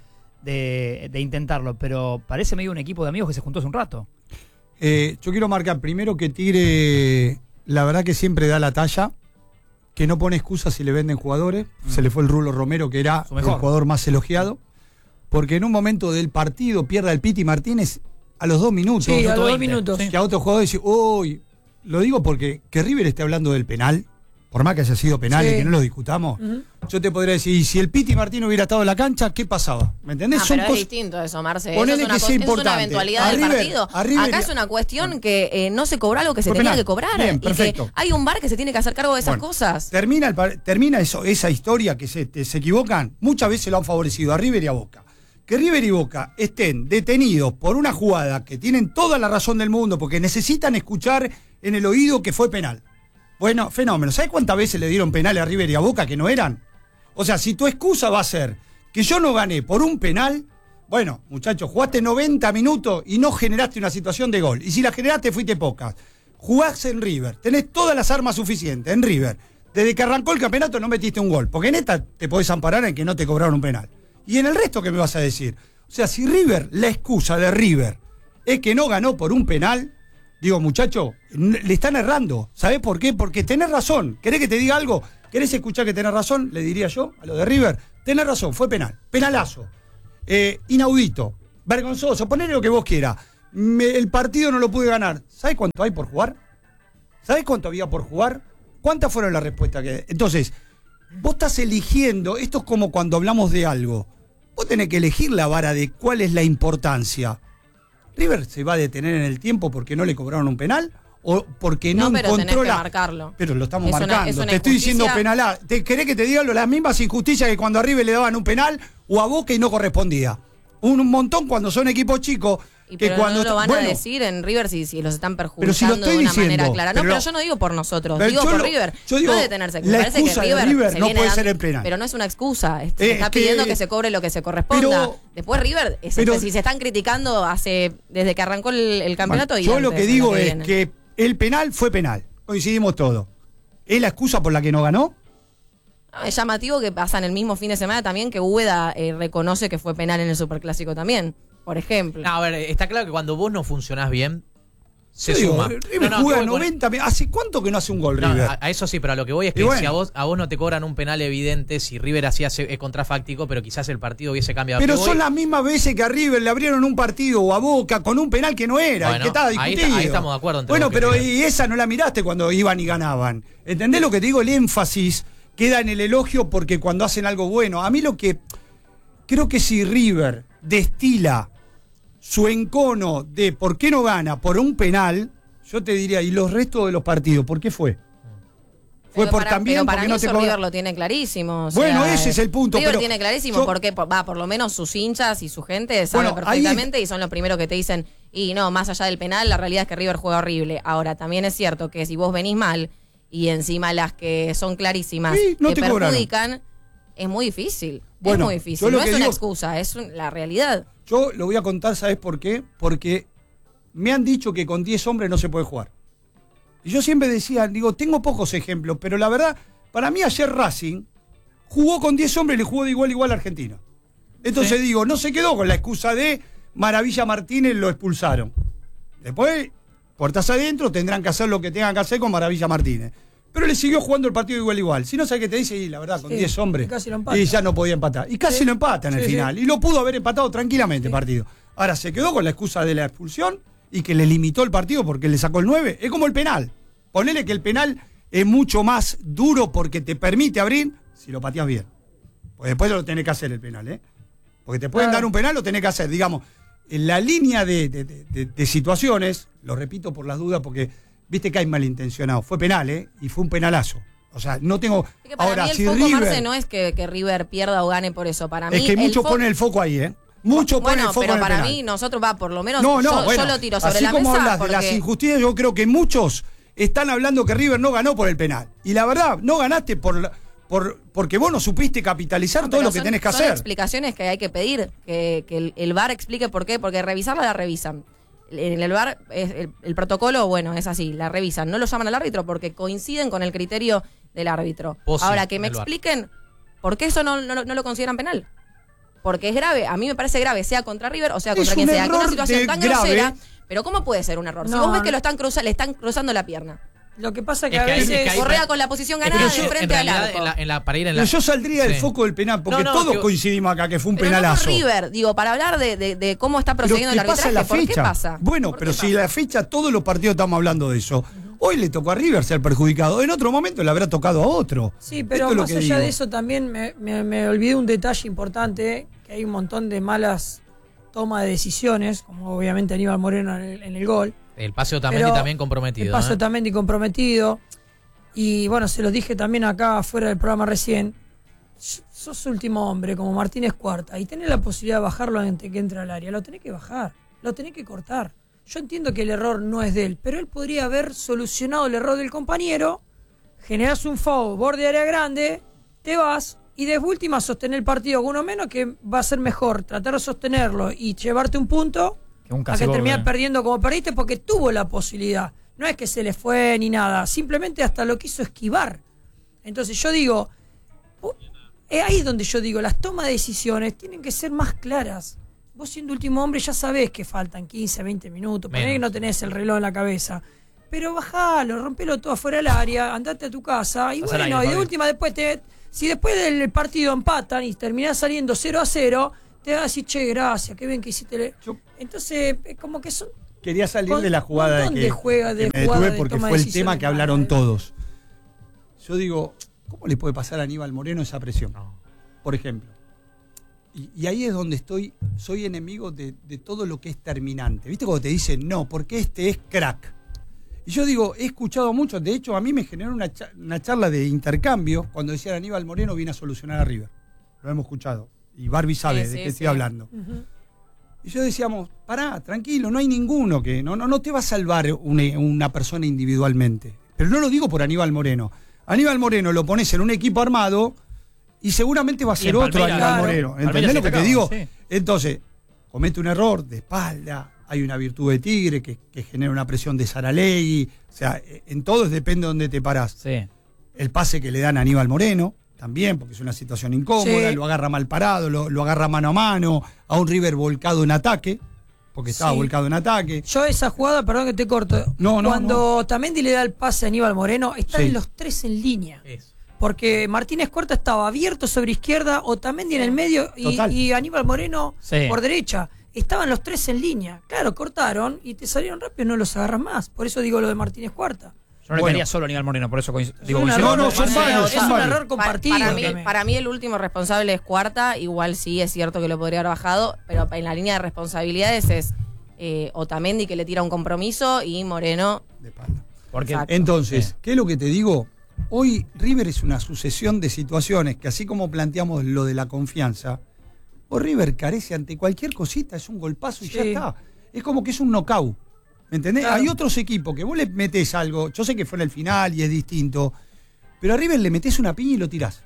de, de intentarlo. Pero parece medio un equipo de amigos que se juntó hace un rato. Eh, yo quiero marcar primero que Tigre, la verdad que siempre da la talla. Que no pone excusas si le venden jugadores. Mm. Se le fue el Rulo Romero, que era el jugador más elogiado. Porque en un momento del partido pierda el Piti Martínez a los dos minutos. Sí, a los dos minutos. Que a otro jugador dice, uy, lo digo porque que River esté hablando del penal, por más que haya sido penal sí. y que no lo discutamos, uh-huh. yo te podría decir, y si el Piti Martínez hubiera estado en la cancha, ¿qué pasaba? ¿Me entendés? Ah, Son pero cos... es distinto eso, Marce. Ponele Eso es una, que sea co- eso es una importante. eventualidad A del River, partido. a River Acá y- es una cuestión bueno. que eh, no se cobró lo que se Por tenía penal. que cobrar. Bien, y que perfecto. hay un bar que se tiene que hacer cargo de esas Bueno, cosas. Termina, el, par- termina eso, esa historia que se, te- se equivocan. Muchas veces lo han favorecido a River y a Boca. Que River y Boca estén detenidos por una jugada que tienen toda la razón del mundo porque necesitan escuchar en el oído que fue penal. Bueno, fenómeno. ¿Sabes cuántas veces le dieron penales a River y a Boca que no eran? O sea, si tu excusa va a ser que yo no gané por un penal, bueno, muchachos, jugaste noventa minutos y no generaste una situación de gol. Y si la generaste, fuiste pocas. Jugás en River, tenés todas las armas suficientes en River. Desde que arrancó el campeonato no metiste un gol. Porque en esta te podés amparar en que no te cobraron un penal. Y en el resto, ¿qué me vas a decir? O sea, si River, la excusa de River es que no ganó por un penal, Digo, muchacho, le están errando. ¿Sabés por qué? Porque tenés razón. ¿Querés que te diga algo? ¿Querés escuchar que tenés razón? Le diría yo a lo de River. Tenés razón, fue penal. Penalazo. Eh, inaudito. Vergonzoso. Ponele lo que vos quieras. Me, el partido no lo pude ganar. ¿Sabés cuánto hay por jugar? ¿Sabés cuánto había por jugar? ¿Cuántas fueron las respuestas que...? Entonces, vos estás eligiendo... Esto es como cuando hablamos de algo. Vos tenés que elegir la vara de cuál es la importancia. ¿River se va a detener en el tiempo porque no le cobraron un penal? ¿O porque no, no pero encontró tenés que la... marcarlo. Pero lo estamos Es una- marcando. es una te estoy diciendo injusticia. penal. ¿Te querés que te diga lo- las mismas injusticias que cuando a River le daban un penal o a Boca y no correspondía? Un, un montón cuando son equipos chicos Y que pero cuando... no lo van bueno, a decir en River si, si los están Pero perjudicando si lo estoy de una diciendo, manera clara. No, pero- pero yo no digo por nosotros, pero digo yo por lo- River. yo digo, no detenerse. Me la parece que excusa de River, River se no viene puede dando- ser el penal. Pero no es una excusa. Es- Eh, se está que- pidiendo que se cobre lo que se corresponda. pero- Después River, es- pero- si se están criticando hace desde que arrancó el, el campeonato. Bueno, y yo lo antes, que en digo que es viene. que el penal fue penal. Coincidimos todos. ¿Es la excusa por la que no ganó? Ah, es llamativo que pasa en el mismo fin de semana también que Úbeda eh, reconoce que fue penal en el Superclásico también, por ejemplo. No, a ver, está claro que cuando vos no funcionás bien, se Yo digo, suma. River No, no, juega ¿qué voy con- noventa. ¿Hace cuánto que no hace un gol No, River? a, a eso sí, pero a lo que voy es Y que bueno. si a vos, a vos no te cobran un penal evidente, si River hacía es contrafáctico, pero quizás el partido hubiese cambiado. Pero Lo que son voy- las mismas veces que a River le abrieron un partido o a Boca con un penal que no era, Bueno, y que estaba ahí discutido. está- ahí estamos de acuerdo entre Bueno, Boca y pero River. y esa no la miraste cuando iban y ganaban. ¿Entendés lo que te digo? El énfasis queda en el elogio porque cuando hacen algo bueno. A mí lo que... Creo que si River destila su encono de por qué no gana por un penal, yo te diría, ¿y los restos de los partidos? ¿Por qué fue? Fue Pero por para, también pero para porque mí no te eso cobra- River lo tiene clarísimo. o Bueno, sea, ese es el punto, River pero tiene clarísimo yo- porque por, va, por lo menos sus hinchas y su gente saben Bueno, ahí- perfectamente y son los primeros que te dicen, y no, más allá del penal, la realidad es que River juega horrible. Ahora, también es cierto que si vos venís mal y encima las que son clarísimas Sí, no te, te cobraron. perjudican, es muy difícil. Bueno, es muy yo difícil. lo No que es una digo- excusa, es un- la realidad. Yo lo voy a contar, ¿sabes por qué? Porque me han dicho que con diez hombres no se puede jugar. Y yo siempre decía, digo, tengo pocos ejemplos, pero la verdad, para mí ayer Racing jugó con diez hombres y le jugó de igual a igual a Argentina. Entonces Sí. digo, no se quedó con la excusa de Maravilla Martínez, lo expulsaron. Después, puertas adentro, tendrán que hacer lo que tengan que hacer con Maravilla Martínez. Pero le siguió jugando el partido igual a igual. Si no, ¿sabes qué te dice? Y la verdad, con Sí, diez hombres. y casi lo empata. Y ya no podía empatar. Y casi Sí. lo empata en el Sí, sí. final. Y lo pudo haber empatado tranquilamente el partido. Ahora se quedó con la excusa de la expulsión y que le limitó el partido porque le sacó el nueve. Es como el penal. Ponele que el penal es mucho más duro porque te permite abrir si lo pateas bien. Pues después lo tenés que hacer el penal, ¿eh? Porque te pueden Claro. dar un penal, lo tenés que hacer. Digamos, en la línea de, de- de- de- de situaciones, lo repito por las dudas porque viste que hay malintencionado. Fue penal, ¿eh? Y fue un penalazo. O sea, no tengo... Es que para Ahora, mí el si foco, River... Marce, no es que, que River pierda o gane por eso. Para mí, es que el muchos fo- ponen el foco ahí, ¿eh? Muchos ponen bueno, el foco pero en el para penal. mí, nosotros va, por lo menos, No, no, yo, bueno, yo lo tiro sobre así la como mesa. hablas de las porque- injusticias, yo creo que muchos están hablando que River no ganó por el penal. Y la verdad, no ganaste por, la- por porque vos no supiste capitalizar No, todo pero lo que son- tenés que son hacer. explicaciones que hay que pedir, que, que el, el V A R explique por qué, porque revisarla la revisan. En el V A R, es, el, el protocolo, bueno, es así, la revisan. No lo llaman al árbitro porque coinciden con el criterio del árbitro. Vos sí, Ahora, que me del V A R. expliquen por qué eso no, no, no lo consideran penal. Porque es grave, a mí me parece grave, sea contra River o sea Es contra quien un sea. Que una error situación de tan grave. grosera, pero ¿cómo puede ser un error? si No, vos ves que no. lo están cruza, le están cruzando la pierna. Lo que pasa es que Es a que ahí- veces... es que ahí- Correa con la posición Es que ganada yo, de frente en al realidad, arco. en la, en la- para ir en la... Pero yo saldría del Sí. foco del penal, porque No, no, todos que- coincidimos acá que fue un Pero no penalazo. por River, digo, para hablar de, de, de cómo está Pero procediendo el ¿qué pasa arbitraje, en la ¿por qué fecha? pasa? Bueno, ¿Por pero qué si pasa? la fecha, todos los partidos estamos hablando de eso. Hoy le tocó a River ser perjudicado. En otro momento le habrá tocado a otro. Sí, pero Esto es lo más que allá digo. de eso también me, me, me olvidé un detalle importante, que hay un montón de malas tomas de decisiones, como obviamente Aníbal Moreno en el, en el gol. El paseo también y Pero también comprometido. El paso ¿eh? también comprometido. Y bueno, se los dije también acá fuera del programa recién. Sos último hombre, como Martínez Cuarta, y tenés la posibilidad de bajarlo antes que entre al área. Lo tenés que bajar, lo tenés que cortar. Yo entiendo que el error no es de él, pero él podría haber solucionado el error del compañero, generás un foul, borde de área grande, te vas y de última sostener el partido con uno menos, que va a ser mejor tratar de sostenerlo y llevarte un punto Que un a casi que gol, terminas eh. perdiendo como perdiste porque tuvo la posibilidad. No es que se le fue ni nada, simplemente hasta lo quiso esquivar. Entonces yo digo, uh, es ahí donde yo digo, las tomas de decisiones tienen que ser más claras. vos siendo último hombre ya sabés que faltan quince, veinte minutos, ponés Menos. que no tenés el reloj en la cabeza. Pero bajalo, rompelo todo afuera del área, andate a tu casa y Vas al bueno, aire, y de Fabi. última después te, si después del partido empatan y terminás saliendo cero a cero, te vas a decir, che, gracias, qué bien que hiciste. le-". Yo Entonces, es como que son quería salir Con- de la jugada montón que, de juega- de que me jugada detuve de porque toma fue de el tema decisiones que hablaron malas. todos. Yo digo, ¿cómo le puede pasar a Aníbal Moreno esa presión? No. Por ejemplo. Y, y ahí es donde estoy, soy enemigo de, de todo lo que es terminante. ¿Viste cuando te dicen, no, porque este es crack? Y yo digo, he escuchado mucho, de hecho a mí me generó una, cha- una charla de intercambio cuando decían Aníbal Moreno viene a solucionar a River. Lo hemos escuchado. Y Barbie sabe Sí, de sí, qué sí. estoy hablando. Ujú. Y yo decíamos, pará, tranquilo, no hay ninguno que. No, no, no te va a salvar una, una persona individualmente. Pero no lo digo por Aníbal Moreno. Aníbal Moreno lo pones en un equipo armado y seguramente va a Y ser en otro Palmeiras, Aníbal claro. Moreno. Palmeiras ¿Entendés lo que te destacaba, digo? sí. Entonces, comete un error de espalda, hay una virtud de Tigre que, que genera una presión de Saralegui. O sea, en todo depende de dónde te parás. Sí. El pase que le dan a Aníbal Moreno, también, porque es una situación incómoda, Sí. lo agarra mal parado, lo, lo agarra mano a mano, a un River volcado en ataque, porque estaba Sí. volcado en ataque. Yo esa jugada, perdón que te corto. No, no, Cuando Otamendi le da el pase a Aníbal Moreno, están Sí. los tres en línea. Eso. Porque Martínez Cuarta estaba abierto sobre izquierda, Otamendi en el medio y, Total. y Aníbal Moreno Sí. por derecha. Estaban los tres en línea. Claro, cortaron y te salieron rápido y no los agarras más. Por eso digo lo de Martínez Cuarta. Yo no le Bueno. quería solo a Aníbal Moreno, por eso coinc- digo, un coincido error, no, con- son es, varios, es son un varios. error compartido. Para, para mí, también. para mí el último responsable es Cuarta, igual sí es cierto que lo podría haber bajado, pero en la línea de responsabilidades es eh, Otamendi que le tira un compromiso y Moreno. De espalda. Porque Exacto. Entonces, Sí. ¿qué es lo que te digo? Hoy River es una sucesión de situaciones que así como planteamos lo de la confianza, hoy River carece ante cualquier cosita, es un golpazo y ya Sí. está. Es como que es un knockout. ¿Me entendés? Claro. Hay otros equipos que vos le metés algo, yo sé que fue en el final y es distinto, pero a River le metés una piña y lo tirás.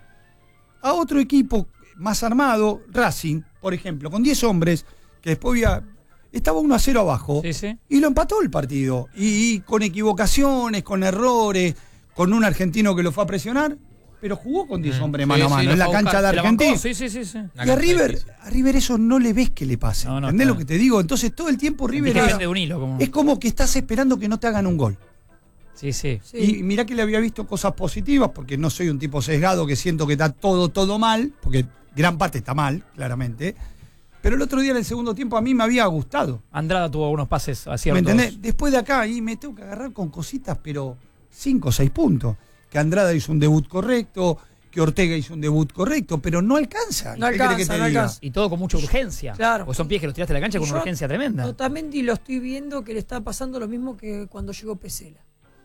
A otro equipo más armado, Racing, por ejemplo, con diez hombres, que después había, estaba uno a cero abajo, Sí, sí. y lo empató el partido. Y, y con equivocaciones, con errores, con un argentino que lo fue a presionar, pero jugó con diez Mm. hombres Sí, mano a sí, mano lo en la fue a cancha de buscar. ¿Se la bancó? Argentina. Sí, sí, sí, sí. Una Y a cancha River, difícil. a River eso no le ves que le pase. No, no, ¿Entendés está- lo que te digo? Entonces todo el tiempo River Depende es, de un hilo. Como... es como que estás esperando que no te hagan un gol. Sí, sí. Sí. Y mirá que le había visto cosas positivas, porque no soy un tipo sesgado que siento que está todo, todo mal, porque gran parte está mal, claramente. Pero el otro día en el segundo tiempo a mí me había gustado. Andrada tuvo algunos pases ¿Me aciertos. entendés? Después de acá, ahí me tengo que agarrar con cositas, pero cinco o seis puntos. Que Andrada hizo un debut correcto, que Ortega hizo un debut correcto, pero no alcanza. No ¿Qué querés alcanza, que te no diga? alcanza. Y todo con mucha urgencia. Claro. Porque son pies que los tiraste a la cancha con Yo una urgencia tremenda. Otamendi lo estoy viendo que le está pasando lo mismo que cuando llegó Pesela.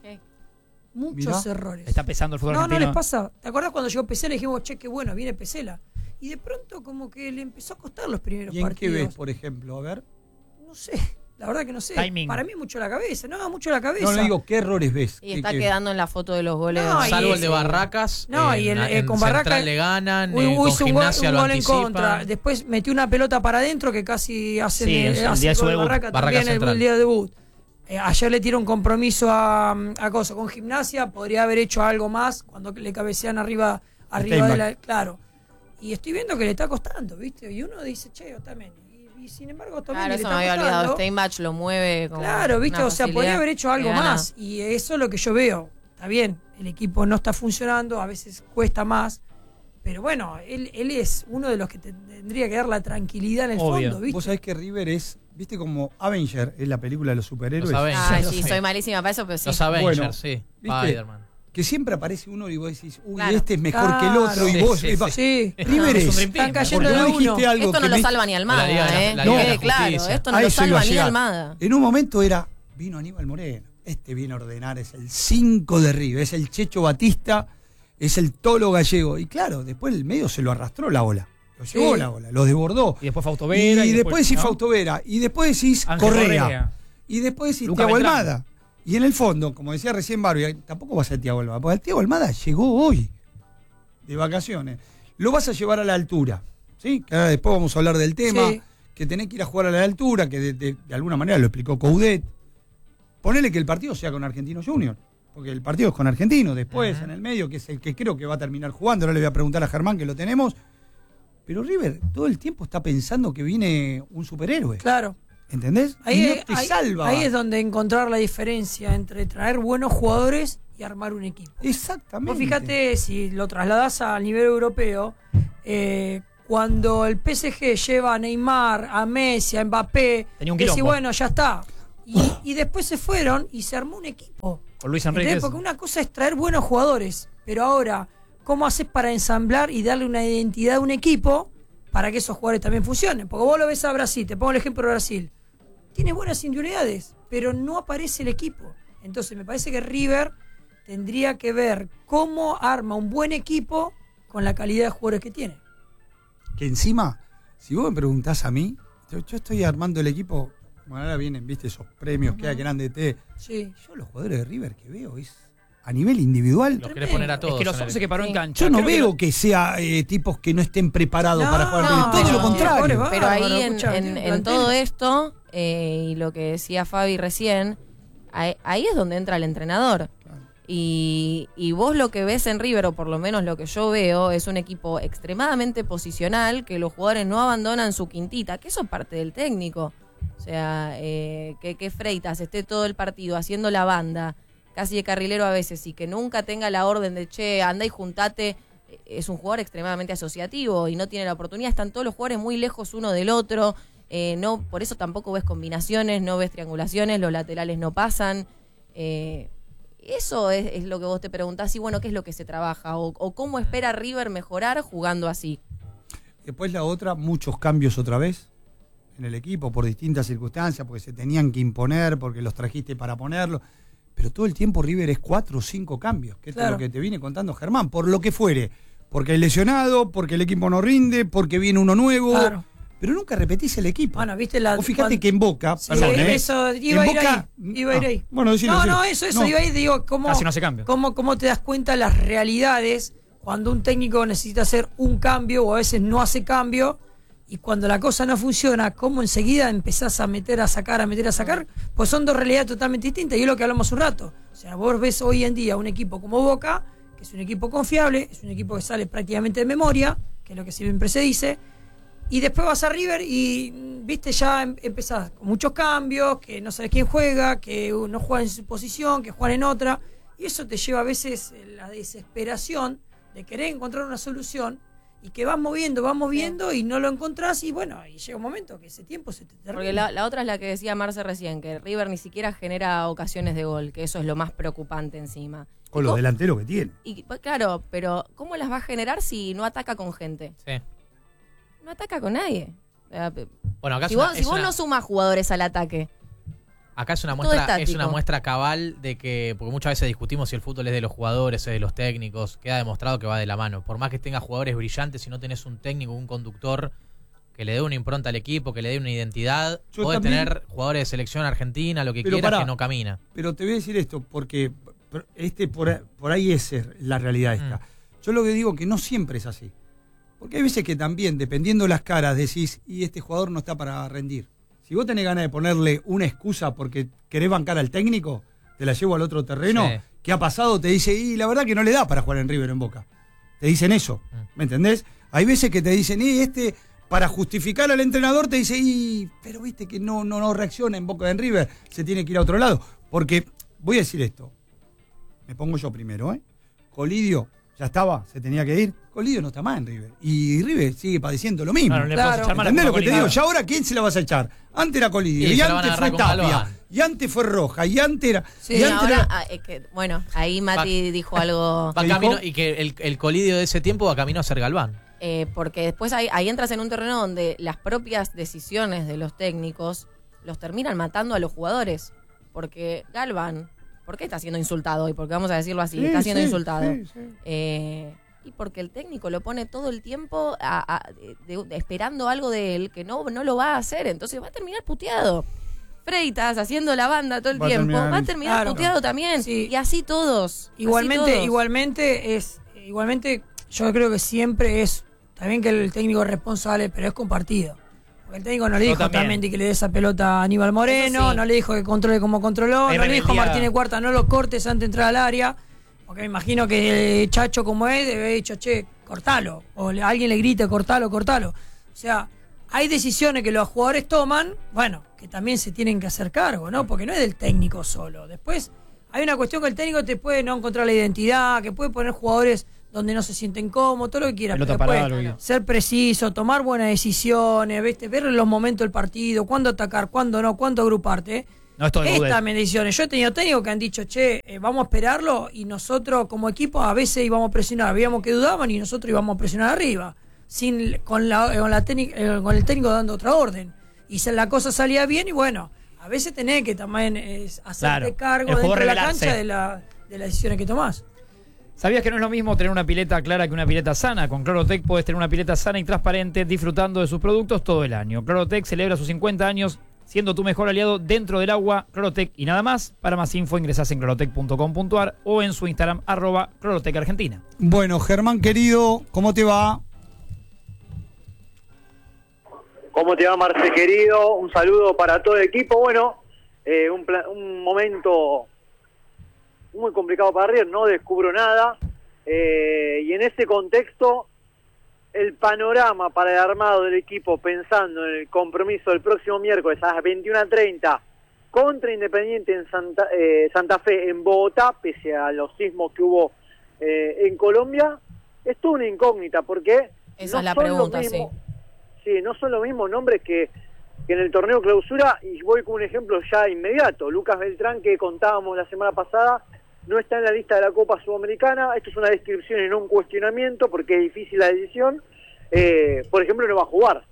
Muchos Mirá. errores. Está pesando el fútbol No, no argentino. les pasa. ¿Te acordás cuando llegó Pesela y dijimos, che, qué bueno, viene Pesela? Y de pronto como que le empezó a costar los primeros ¿Y en qué partidos. ves, por ejemplo? A ver. No sé, la verdad que no sé. Timing. Para mí mucho la cabeza, no, mucho la cabeza. No, no digo qué errores ves. Y ¿Qué- está qué- quedando en la foto de los goles. No, y Salvo el ese- de Barracas. No, en, y el- eh, en con Central Barracas- le ganan. Uy, eh, uy, con hizo un gol, Gimnasia un lo gol en anticipan. contra. Después metió una pelota para adentro que casi hace Sí, el, el hace día de el su gol debut. Barraca Barraca también el, Central. el día de debut. Eh, ayer le tiró un compromiso a, a cosa con Gimnasia, podría haber hecho algo más cuando le cabecean arriba, arriba de la. Claro. Y estoy viendo que le está costando, ¿viste? Y uno dice, che, Otamendi. Y, y sin embargo, Otamendi Claro, le eso está me había olvidado. costando. Steinbach lo mueve. Como Claro, ¿viste? una O sea, podría facilidad haber hecho que algo gana. más. Y eso es lo que yo veo. Está bien, el equipo no está funcionando, a veces cuesta más. Pero bueno, él, él es uno de los que te tendría que dar la tranquilidad en el Obvio. fondo, ¿viste? Vos sabés que River es, viste como Avenger, es la película de los superhéroes. Los Avengers. Ay, Los sí, Avengers. soy malísima para eso, pero sí. Los Avengers, Bueno, sí. ¿viste? Spider-Man. Que siempre aparece uno y vos decís, uy, Claro. este es mejor que el otro. Y Claro. vos, Sí, y va- Sí. River Es un es. dream team. Están cayendo Porque de vos uno. dijiste algo Esto no que lo me- salva ni Almada, La Liga de la- ¿eh? la Liga de Quede la claro, Justicia. esto no A lo eso iba salva a ni llegar. Almada. En un momento era, vino Aníbal Moreno, este viene a ordenar, es el cinco de River, es el Checho Batista, es el Tolo Gallego. Y claro, después el medio se lo arrastró la ola, lo llevó Sí. la ola, lo desbordó. Y después Fausto Vera. Y, después decís ¿no? Fausto Vera, y después decís Ángel Correa, Correa. y después decís Luca Thiago Beltrán. Almada. Y en el fondo, como decía recién Barbie, tampoco va a ser Thiago Almada, porque el Thiago Almada llegó hoy, de vacaciones. Lo vas a llevar a la altura, ¿sí? Que ahora después vamos a hablar del tema, Sí. que tenés que ir a jugar a la altura, que de, de- de alguna manera lo explicó Coudet. Ponele que el partido sea con Argentino Junior, porque el partido es con Argentino, después Ujú. en el medio, que es el que creo que va a terminar jugando, ahora le voy a preguntar a Germán que lo tenemos, Pero River todo el tiempo está pensando que viene un superhéroe. Claro. ¿Entendés? Ahí, y no es- te ahí- salva. ahí es donde encontrar la diferencia entre traer buenos jugadores y armar un equipo. Exactamente. Vos fíjate, si lo trasladás al nivel europeo, eh, cuando el P S G lleva a Neymar, a Messi, a Mbappé, Tenía un decís, quilombo. bueno, ya está. Y, y después se fueron y se armó un equipo. Con Luis ¿Entendés? Enrique. Porque una cosa es traer buenos jugadores, pero ahora, ¿cómo haces para ensamblar y darle una identidad a un equipo para que esos jugadores también funcionen? Porque vos lo ves a Brasil, te pongo el ejemplo de Brasil. Tiene buenas individualidades, pero no aparece el equipo. Entonces me parece que River tendría que ver cómo arma un buen equipo con la calidad de jugadores que tiene. Que encima, si vos me preguntás a mí, yo, yo estoy armando el equipo. Bueno, ahora vienen, viste, esos premios que hay grande T. Sí. Yo los jugadores de River que veo es a nivel individual. Los querés poner a todos. Es que los en el- once que paró en Sí. cancha. Yo no creo que veo lo- que, sea eh, tipos que no estén preparados No, para jugar. no, River. todo pero- lo contrario. Bárbaro, Pero ahí en, escuchá, en- tiene en plantel. todo esto, eh, y lo que decía Fabi recién, ahí, ahí es donde entra el entrenador. Y, y vos lo que ves en River, o por lo menos lo que yo veo, es un equipo extremadamente posicional, que los jugadores no abandonan su quintita, que eso es parte del técnico. O sea, eh, que, que Freitas esté todo el partido haciendo la banda, casi de carrilero a veces, y que nunca tenga la orden de, che, anda y juntate. Es un jugador extremadamente asociativo y no tiene la oportunidad. Están todos los jugadores muy lejos uno del otro. Eh, no, por eso tampoco ves combinaciones, no ves triangulaciones, los laterales no pasan. Eh, eso es, es lo que vos te preguntás, y bueno, ¿qué es lo que se trabaja? O, o cómo espera River mejorar jugando así. Después la otra, muchos cambios otra vez en el equipo por distintas circunstancias, porque se tenían que imponer, porque los trajiste para ponerlo. Pero todo el tiempo River es cuatro o cinco cambios, que Claro. es lo que te viene contando Germán, por lo que fuere. Porque hay lesionado, porque el equipo no rinde, porque viene uno nuevo. Claro. Pero nunca repetís el equipo. Bueno, viste la. Vos fíjate cuando- que en Boca, Sí, perdón, ¿eh? eso iba a En ir Boca- ahí. Iba a ir Ah, ahí. bueno, decilo, no, decilo. no, eso, eso No. iba a ir. Digo, ¿cómo, Casi no se cambia. cómo, cómo te das cuenta de las realidades cuando un técnico necesita hacer un cambio o a veces no hace cambio? Y cuando la cosa no funciona, ¿cómo enseguida empezás a meter, a sacar, a meter, a sacar? Pues son dos realidades totalmente distintas y es lo que hablamos un rato. O sea, vos ves hoy en día un equipo como Boca, que es un equipo confiable, es un equipo que sale prácticamente de memoria, que es lo que siempre se dice, y después vas a River y, mm, viste, ya em- empezás con muchos cambios, que no sabes quién juega, que uh, no juega en su posición, que juegan en otra, y eso te lleva a veces eh, la desesperación de querer encontrar una solución y que vas moviendo, vas moviendo y no lo encontrás y bueno, y llega un momento que ese tiempo se te termina. Porque la, la otra es la que decía Marce recién, que River ni siquiera genera ocasiones de gol, que eso es lo más preocupante encima. Con Y los co- delanteros que tiene. Y pues, claro, pero ¿cómo las va a generar si no ataca con gente? Sí. No ataca con nadie. O sea, pe- Bueno, acá si es una- vos, si es vos una- no sumas jugadores al ataque, Acá es una Todo muestra, es estático. una muestra cabal de que, porque muchas veces discutimos si el fútbol es de los jugadores, es de los técnicos, queda demostrado que va de la mano. Por más que tengas jugadores brillantes, si no tenés un técnico, un conductor que le dé una impronta al equipo, que le dé una identidad, Yo podés también- tener jugadores de selección argentina, lo que Pero quieras, pará. que no camina. Pero te voy a decir esto, porque este por, por ahí es la realidad esta. Mm. Yo lo que digo que no siempre es así. Porque hay veces que también, dependiendo las caras, decís, y este jugador no está para rendir. Si vos tenés ganas de ponerle una excusa porque querés bancar al técnico, te la llevo al otro terreno, Sí. ¿qué ha pasado? Te dice, y la verdad que no le da para jugar en River en Boca. Te dicen eso, Mm. ¿me entendés? Hay veces que te dicen, y este, para justificar al entrenador, te dice, y, pero viste que no, no, no reacciona en Boca en River, se tiene que ir a otro lado. Porque, voy a decir esto, me pongo yo primero, ¿eh? Colidio, ya estaba, se tenía que ir. Colidio no está más en River. Y River sigue padeciendo lo mismo. Claro, no le Claro. podés echar mala ¿Entendés lo culpa que te a digo? Colina. Ya ahora, ¿quién se la vas a echar? Antes era Colidio, Y y, se la van a antes fue agarrar con Tapia, Galván. y antes fue Roja, y antes era... Sí, y y antes ahora, era- ah, es que, bueno, ahí Mati dijo algo, Va ¿Qué camino, dijo? y que el, el colidio de ese tiempo va camino a ser Galván. eh, porque después ahí, ahí entras en un terreno donde las propias decisiones de los técnicos los terminan matando a los jugadores. Porque Galván, ¿por qué está siendo insultado hoy? Porque vamos a decirlo así, Sí, está siendo sí, insultado. sí, sí. Eh, y porque el técnico lo pone todo el tiempo a- a- de- de- esperando algo de él que no, no lo va a hacer, entonces va a terminar puteado. Freitas haciendo la banda todo el Va a tiempo, terminar va a en- terminar Claro. puteado también. Sí. Y así todos. así Igualmente, todos. igualmente es, igualmente yo creo que siempre es, también que el técnico es responsable, pero es compartido. Porque el técnico no le Yo dijo también. también que le dé esa pelota a Aníbal Moreno, Eso sí. no le dijo que controle como controló, Ahí no le dijo a rebeldía. Martínez Cuarta, no lo cortes antes de entrar al área. Porque me imagino que el Chacho como es, debe haber dicho, che, cortalo. O le- alguien le grite, cortalo, cortalo. O sea, hay decisiones que los jugadores toman, bueno, que también se tienen que hacer cargo, ¿no? Porque no es del técnico solo. Después, hay una cuestión que el técnico te puede no encontrar la identidad, que puede poner jugadores donde no se sienten cómodos, todo lo que quiera. Pelota Pero parada, después, lo que- ser preciso, tomar buenas decisiones, ¿viste? Ver los momentos del partido, cuándo atacar, cuándo no, cuándo agruparte. No es todo de Estas Boudet. mediciones. Yo he tenido técnicos que han dicho, che, eh, vamos a esperarlo, y nosotros como equipo a veces íbamos a presionar, veíamos que dudaban y nosotros íbamos a presionar arriba, sin con la, con la técnica- eh, con el técnico dando otra orden. Y se, la cosa salía bien y bueno, a veces tenés que también eh, hacerte Claro, el cargo juego dentro de la revelarse. cancha de, la, de las decisiones que tomás. ¿Sabías que no es lo mismo tener una pileta clara que una pileta sana? Con Clorotec puedes tener una pileta sana y transparente disfrutando de sus productos todo el año. Clorotec celebra sus cincuenta años siendo tu mejor aliado dentro del agua. Clorotec y nada más. Para más info ingresás en clorotec punto com punto ar o en su Instagram arroba Clorotec Argentina. Bueno, Germán querido, ¿cómo te va? ¿Cómo te va, Marce, querido? Un saludo para todo el equipo. Bueno, eh, un, pla- un momento muy complicado para River, no descubro nada. Eh, y en ese contexto, el panorama para el armado del equipo, pensando en el compromiso del próximo miércoles a las veintiuna treinta contra Independiente en Santa, eh, Santa Fe, en Bogotá, pese a los sismos que hubo eh, en Colombia, es toda una incógnita, porque Esa es la son los pregunta, mismos- Sí, no son los mismos nombres que, que en el torneo clausura, y voy con un ejemplo ya inmediato. Lucas Beltrán, que contábamos la semana pasada, no está en la lista de la Copa Sudamericana. Esto es una descripción y no un cuestionamiento, porque es difícil la decisión. Eh, por ejemplo, no va a jugar.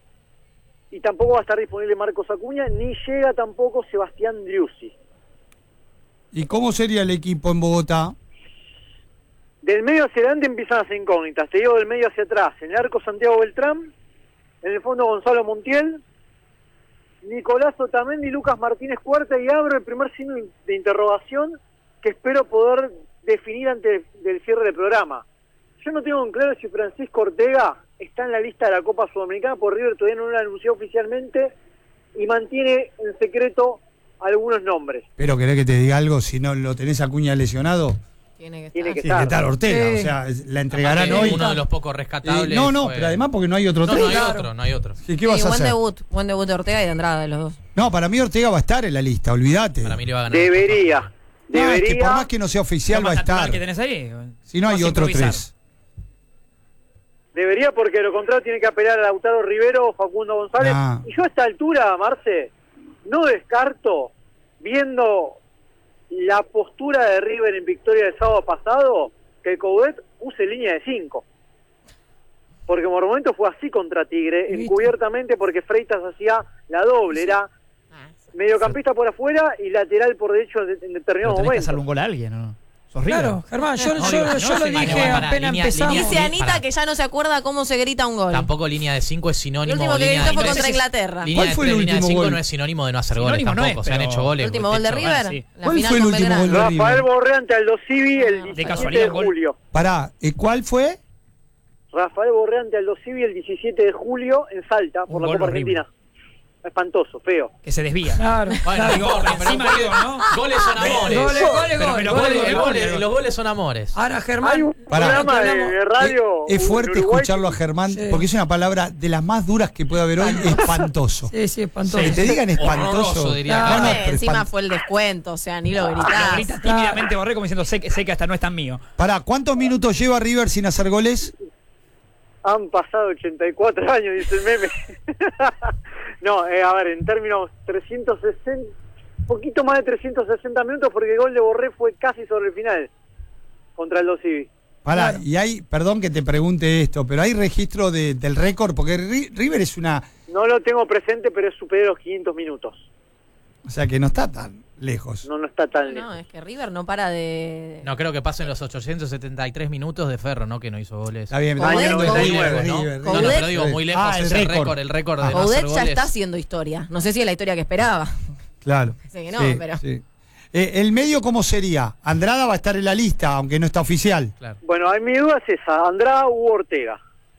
Y tampoco va a estar disponible Marcos Acuña, ni llega tampoco Sebastián Driussi. ¿Y cómo sería el equipo en Bogotá? Del medio hacia adelante empiezan las incógnitas. Te digo del medio hacia atrás. En el arco Santiago Beltrán, en el fondo Gonzalo Montiel, Nicolás Otamendi, Lucas Martínez Cuarta, y abro el primer signo de interrogación que espero poder definir antes del cierre del programa. Yo no tengo en claro si Francisco Ortega está en la lista de la Copa Sudamericana, por River todavía no lo anunció oficialmente y mantiene en secreto algunos nombres. Pero querés que te diga algo, si no lo tenés a Acuña lesionado, Tiene que estar. Tiene que tiene que estar Ortega, Sí. o sea, la entregarán Aparte, hoy. uno de los pocos rescatables. Eh, no, no, fue- pero además porque no hay otro No, no tres. hay Claro. otro, no hay otro. ¿Qué, qué Sí, vas a buen hacer? debut, buen debut de Ortega y de Andrada, de los dos. No, para mí Ortega va a estar en la lista, olvídate. Para mí le va a ganar. Debería, No, es que debería. por más que no sea oficial Lo va a más natural estar. que tenés ahí. Si no hay Vas a otro improvisar. tres. Debería, porque de lo contrario tiene que apelar a Lautaro Rivero o Facundo González. Ah. Y yo a esta altura, Marce, no descarto, viendo la postura de River en victoria del sábado pasado, que Coudet use línea de cinco. Porque por momento fue así contra Tigre, ¿Viste? encubiertamente, porque Freitas hacía la doble, era mediocampista por afuera y lateral por derecho en, en Pero determinados tenés que momentos. hacerle un gol a alguien, ¿no? ¿Sos River? Claro, Germán, yo, No, yo, digo, yo no, lo sí, dije para, para, apenas línea- empezamos. línea- Dice Anita para. que ya no se acuerda cómo se grita un gol. Tampoco línea de cinco es sinónimo. El último que línea gritó de- fue no contra sé si es- Inglaterra. Línea ¿Cuál de fue el tres, línea de último cinco gol? no es sinónimo de no hacer goles Sinónimo no tampoco. es, Se han pero- hecho goles. El último gol de hecho, River. sí. La ¿Cuál final fue el con último Belgrano. gol de River? Rafael Borré ante Aldo Civi el De diecisiete casualidad de el gol. julio. Pará, ¿eh, ¿cuál fue? Rafael Borré ante Aldo Civi el diecisiete de julio en Salta por Un la gol Copa horrible. Argentina. Espantoso, feo. Que se desvía. Claro, Bueno, claro. digo, pero encima goles- digo, ¿no? Goles son amores. Goles, goles, Pero goles, los goles, goles- Los goles. goles- Los goles son amores. Ahora, Hay Germán, un Pará. programa de, hablamos- de radio. Es, es fuerte en Uruguay escucharlo a que- Germán, Sí. porque es una palabra de las más duras que puede haber hoy, espantoso. sí, sí, espantoso. Que te digan espantoso. Horroroso, diría. No, no, Aparte, pero encima espant- fue el descuento, o sea, ni lo Lo gritás. grita tímidamente Borré como diciendo, sé, que- sé que hasta no es tan mío. Pará, ¿cuántos minutos lleva River sin hacer goles? Han pasado ochenta y cuatro años, dice el meme. No, eh, a ver, en términos trescientos sesenta, poquito más de trescientos sesenta minutos, porque el gol de Borré fue casi sobre el final contra el Aldo Civi. Pará, Claro. y hay, perdón que te pregunte esto, pero hay registro de- del récord, porque Ri- River es una, No lo tengo presente, pero es superior a los quinientos minutos. o sea que no está tan lejos. No, no está tan lejos. No, es que River no para de... No creo que pasen los ochocientos setenta y tres minutos de Ferro, ¿no? Que no hizo goles. Está bien, Coudet, está bien, Coudet, River, ¿no? River, No, no, River. pero digo, muy lejos Ah, el es el récord. récord, el récord de no Coudet hacer ya goles. está haciendo historia. No sé si es la historia que esperaba. Claro. Sé que no, Sí, pero- sí. Eh, ¿El medio cómo sería? Andrada va a estar en la lista, aunque no está oficial. Claro. Bueno, hay mi duda es esa, Andrada u Ortega.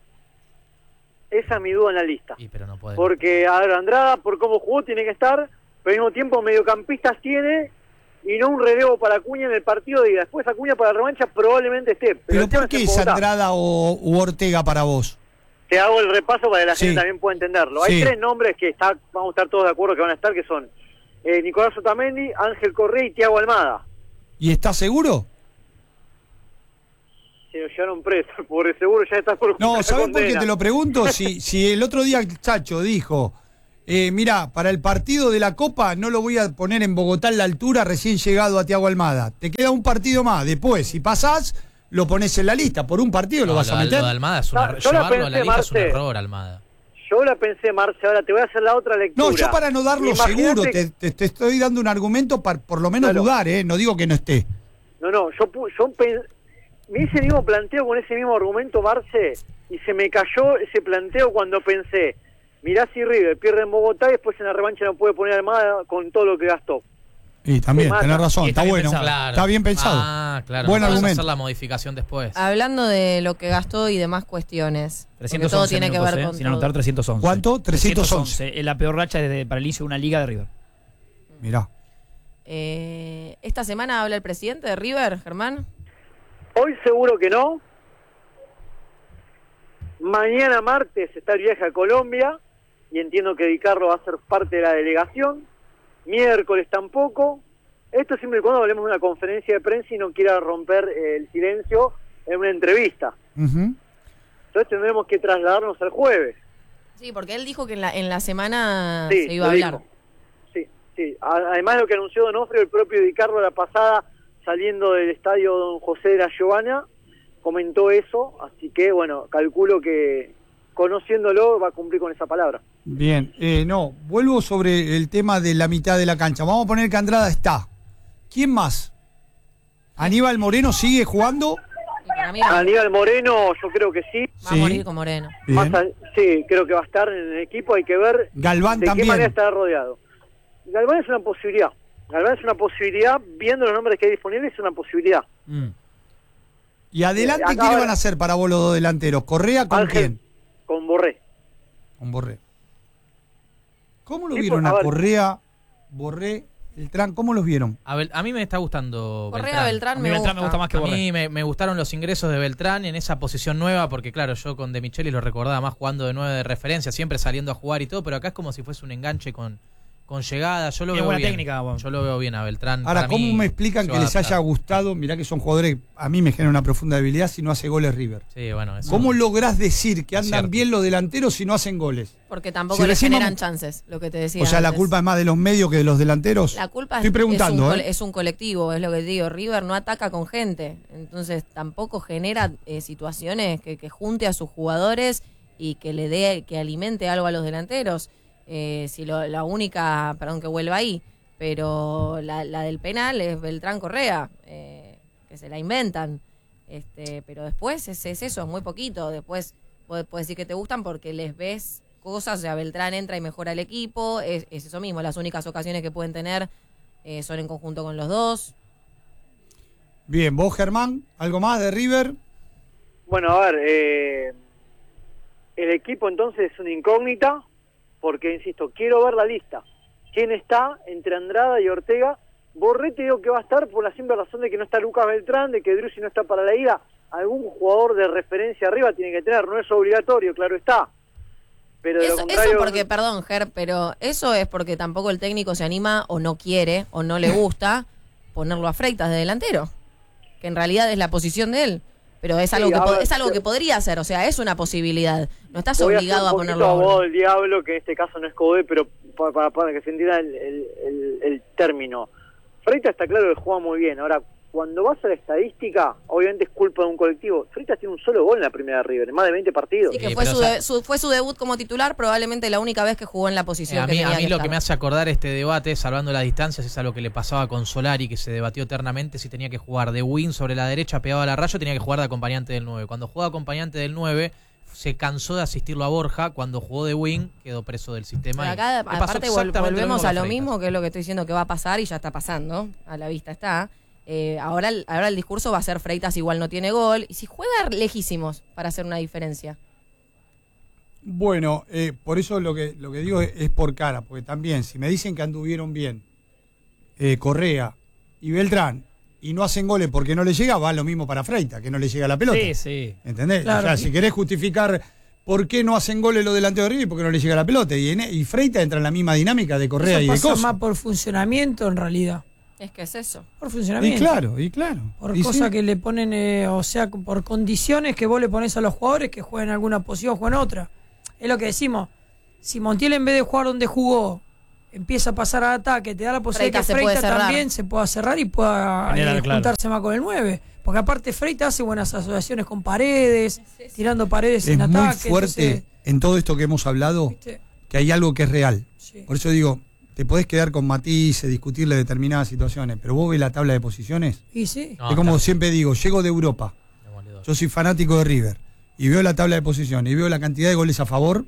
Esa es mi duda en la lista. Y, pero no puede. Porque, a ver, Andrada, por cómo jugó, tiene que estar, pero al mismo tiempo mediocampistas tiene, y no un relevo para Acuña en el partido de ida. Después Acuña para la revancha probablemente esté. Pero, ¿Pero el tema por qué en es Bogotá. Andrada o u Ortega para vos? Te hago el repaso para que la Sí. gente también pueda entenderlo. Hay Sí. tres nombres que está, vamos a estar todos de acuerdo que van a estar, que son eh, Nicolás Otamendi, Ángel Correa y Thiago Almada. ¿Y estás seguro? Se lo llevaron preso, por seguro ya está por No, cumplir la ¿sabés por qué condena. te lo pregunto? Si, si el otro día el Chacho dijo, eh, mira, para el partido de la Copa no lo voy a poner en Bogotá en la altura recién llegado a Thiago Almada. Te queda un partido más. Después, si pasás, lo pones en la lista. Por un partido lo No, vas a lo, meter. lo de Almada es una, No, yo la llevarlo a la pensé, lista es un Marce. error, Almada. Yo la pensé, Marce, ahora te voy a hacer la otra lectura. No, yo para no darlo Imagínate- seguro, te, te- te estoy dando un argumento para por lo menos Claro. dudar, ¿eh? No digo que no esté. No, no, yo, pu- yo pen- me hice el mismo planteo con ese mismo argumento, Marce, y se me cayó ese planteo cuando pensé, mirá si River pierde en Bogotá y después en la revancha no puede poner Almada con todo lo que gastó. Y también, Se mata. tenés razón, Y está, está bien bueno. pensado. Claro. Está bien pensado. Ah, claro. Buen no podés argumento. hacer la modificación después. Hablando de lo que gastó y demás cuestiones. Porque trescientos todo once tiene que minutos, ver eh, con sin todo. anotar trescientos once. ¿Cuánto? trescientos once. Es la peor racha desde para el inicio de una liga de River. Mirá. Eh, ¿Esta semana habla el presidente de River, Germán? Hoy seguro que no. Mañana martes está el viaje a Colombia y entiendo que Di Carlo va a ser parte de la delegación. Miércoles tampoco. Esto siempre y cuando hablemos de una conferencia de prensa y no quiera romper eh, el silencio en una entrevista. Ujú. Entonces tendremos que trasladarnos al jueves. Sí, porque él dijo que en la, en la semana Sí, se iba a lo hablar. dijo. Sí, sí. A- Además de lo que anunció Donofrio, el propio Di Carlo la pasada, saliendo del estadio Don José de la Giovanna, comentó eso, así que bueno, calculo que conociéndolo va a cumplir con esa palabra. Bien, eh, no, vuelvo sobre el tema de la mitad de la cancha. Vamos a poner que Andrada está. ¿Quién más? ¿Aníbal Moreno sigue jugando? Y para mí va, Aníbal Moreno, yo creo que sí. va Sí. a morir con Moreno. Más Bien. a- sí, creo que va a estar en el equipo, hay que ver Galván de también. qué manera estará rodeado. Galván es una posibilidad. Galván es una posibilidad, viendo los nombres que hay disponibles, es una posibilidad. Mm. ¿Y adelante Acá quiénes ahora- van a ser para vos los dos delanteros? ¿Correa con Ángel, quién? con Borré. Con Borré. ¿Cómo lo Sí, vieron pues, a a ver. Correa, Borré, Beltrán? ¿Cómo los vieron? A, Bel- a mí me está gustando Correa Beltrán, A mí me, Beltrán gusta. me gusta más que A Borré. mí me, me gustaron los ingresos de Beltrán en esa posición nueva, porque claro, yo con De Michelis lo recordaba más jugando de nueve de referencia, siempre saliendo a jugar y todo, pero acá es como si fuese un enganche con, con llegada. Yo lo Tiene veo buena bien. técnica, bueno. Yo lo veo bien a Beltrán. Ahora, Para ¿cómo mí me explican se que va a les haya adaptar. gustado? Mirá que son jugadores, a mí me genera una profunda debilidad si no hace goles River. Sí, bueno, eso. ¿Cómo lográs decir que Es andan cierto. bien los delanteros si no hacen goles? Porque tampoco Si le recién generan vamos- chances, lo que te decía. O sea, la antes. culpa es más de los medios que de los delanteros. La culpa Estoy es, preguntando, es, un, col- ¿eh? es un colectivo, es lo que te digo. River no ataca con gente, entonces tampoco genera eh, situaciones que, que junte a sus jugadores y que le dé, que alimente algo a los delanteros. Eh, si lo- la única, perdón que vuelva ahí, pero la, la del penal es Beltrán Correa, eh, que se la inventan. Este, pero después es, es eso, es muy poquito. Después puedes decir que te gustan porque les ves cosas, o sea, Beltrán entra y mejora el equipo, es, es eso mismo, las únicas ocasiones que pueden tener eh, son en conjunto con los dos. Bien, vos Germán, ¿algo más de River? Bueno, a ver, eh, el equipo entonces es una incógnita, porque, insisto, quiero ver la lista. ¿Quién está entre Andrada y Ortega? Borré te digo que va a estar por la simple razón de que no está Lucas Beltrán, de que Drusi no está para la ida. Algún jugador de referencia arriba tiene que tener, no es obligatorio, claro está. Pero de lo Eso, contrario, eso porque, perdón, Ger, pero eso es porque tampoco el técnico se anima o no quiere o no le gusta ponerlo a Freitas de delantero, que en realidad es la posición de él. Pero es Sí, algo que a po- ver, es algo yo- que podría hacer, o sea, es una posibilidad. No estás voy obligado a, a, hacer un poquito ponerlo a abogado uno. del diablo, que en este caso no es Codé, pero para, para, para que se entienda el, el, el, el término. Freitas está claro que juega muy bien. Ahora, cuando vas a la estadística, obviamente es culpa de un colectivo. Freitas tiene un solo gol en la primera de River, en más de veinte partidos. Sí, que Sí, fue, pero su, o sea- de- su- fue su debut como titular, probablemente la única vez que jugó en la Eh, posición a que mí, tenía a mí que lo estar. que me hace acordar este debate, salvando las distancias, es a lo que le pasaba con Solari, que se debatió eternamente si tenía que jugar de wing sobre la derecha, pegado a la raya, o tenía que jugar de acompañante del nueve. Cuando jugó de acompañante del nueve, se cansó de asistirlo a Borja. Cuando jugó de wing, quedó preso del sistema. Pero y acá, le pasó aparte, vol- exactamente lo volvemos mismo a con lo Freitas. mismo, que es lo que estoy diciendo que va a pasar y ya está pasando, a la vista está. Eh, ahora, el- ahora el discurso va a ser Freitas igual no tiene gol. Y si juega lejísimos para hacer una diferencia. Bueno, eh, por eso lo que lo que digo es, es por cara, porque también, si me dicen que anduvieron bien, eh, Correa, y Beltrán y no hacen goles porque no le llega, va lo mismo para Freitas, que no le llega la pelota. Sí, sí. ¿Entendés? Claro. O sea, si querés justificar por qué no hacen goles los delanteros de River, porque no le llega la pelota. Y, en, y Freitas entra en la misma dinámica de Correa Eso y de pasa Coso. más por funcionamiento en realidad. Es que es eso. Por Y funcionamiento. claro, y claro. Por Y cosas sí. que le ponen, eh, o sea, por condiciones que vos le pones a los jugadores que jueguen alguna posición, jueguen otra. Es lo que decimos. Si Montiel en vez de jugar donde jugó, empieza a pasar al ataque, te da la posibilidad Freitas que se puede Freitas cerrar. también se pueda cerrar y pueda Generar, eh, claro. juntarse más con el nueve. Porque aparte Freitas hace buenas asociaciones con Paredes, tirando Paredes Es en muy ataque. fuerte entonces, en todo esto que hemos hablado, ¿viste? que hay algo que es real. Sí. Por eso digo, te podés quedar con matices, discutirle determinadas situaciones, pero vos ves la tabla de posiciones. Y sí. No, es como está siempre digo, llego de Europa, demoledor. yo soy fanático de River, y veo la tabla de posiciones, y veo la cantidad de goles a favor,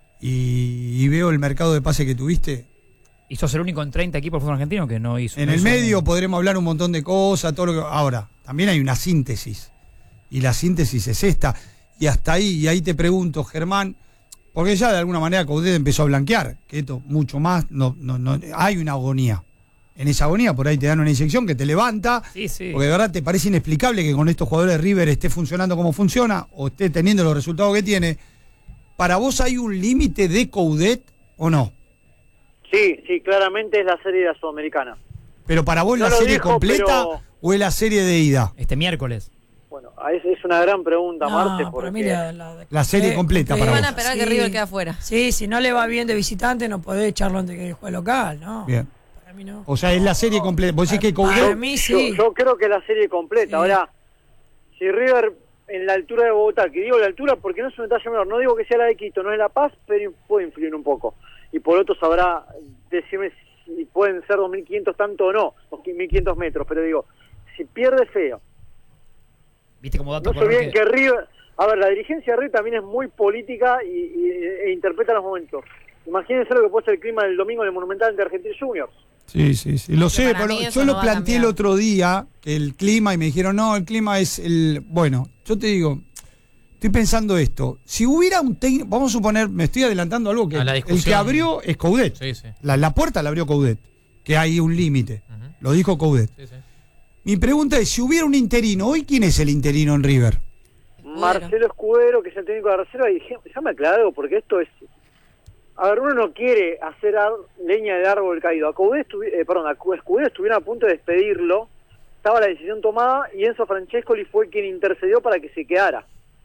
y, y veo el mercado de pase que tuviste. Y sos el único en treinta equipos del fútbol argentino que no hizo. En no el hizo medio un- podremos hablar un montón de cosas, todo lo que. Ahora, también hay una síntesis. Y la síntesis es esta. Y hasta ahí, y ahí te pregunto, Germán, porque ya de alguna manera Coudet empezó a blanquear, que esto mucho más, no, no, no, hay una agonía. En esa agonía por ahí te dan una inyección que te levanta, Sí, sí. porque de verdad te parece inexplicable que con estos jugadores de River esté funcionando como funciona, o esté teniendo los resultados que tiene. ¿Para vos hay un límite de Coudet o no? Sí, sí, claramente es la serie de la Sudamericana. ¿Pero para vos No la lo serie dijo, completa pero- o es la serie de ida? Este miércoles. Bueno, es, es una gran pregunta, No, Marte, para porque mí la, la- La serie eh, completa para Van vos. a esperar Sí. que River quede afuera. Sí, si no le va bien de visitante, no podés echarlo antes que juegue local, ¿no? Bien. Para mí no. O sea, es la serie completa. Vos decís que Para Coudet. mí yo, sí. yo creo que es la serie completa. Sí. Ahora, si River en la altura de Bogotá, que digo la altura porque no es un detalle menor, no digo que sea la de Quito, no es La Paz, pero puede influir un poco. Y por otro sabrá decirme si pueden ser dos mil quinientos tanto o no, dos mil quinientos metros, pero digo, si pierde feo. Viste como dato No se olviden color que River, a ver, la dirigencia de River también es muy política y, y- e interpreta los momentos. Imagínense lo que puede ser el clima del domingo en el Monumental ante Argentinos Juniors. Sí, sí, sí. Lo sé, para pero mí yo eso lo no va a planteé el cambiar. otro día, que el clima, y me dijeron, no, el clima es el. Bueno, yo te digo, estoy pensando esto. Si hubiera un técnico, vamos a suponer, me estoy adelantando algo, que A la el que discusión. abrió es Coudet. Sí, sí. La, la puerta la abrió Coudet, que hay un límite. Ujú. Lo dijo Coudet. Sí, sí. Mi pregunta es, si hubiera un interino, ¿hoy quién es el interino en River? Marcelo Escudero, que es el técnico de la reserva, y dije, déjame aclarar algo, porque esto es... A ver, uno no quiere hacer ar- leña de árbol caído. A Coudet estuvi- eh, perdón, a Cu- Escudero estuvieron a punto de despedirlo, estaba la decisión tomada, y Enzo Francescoli fue quien intercedió para que se quedara.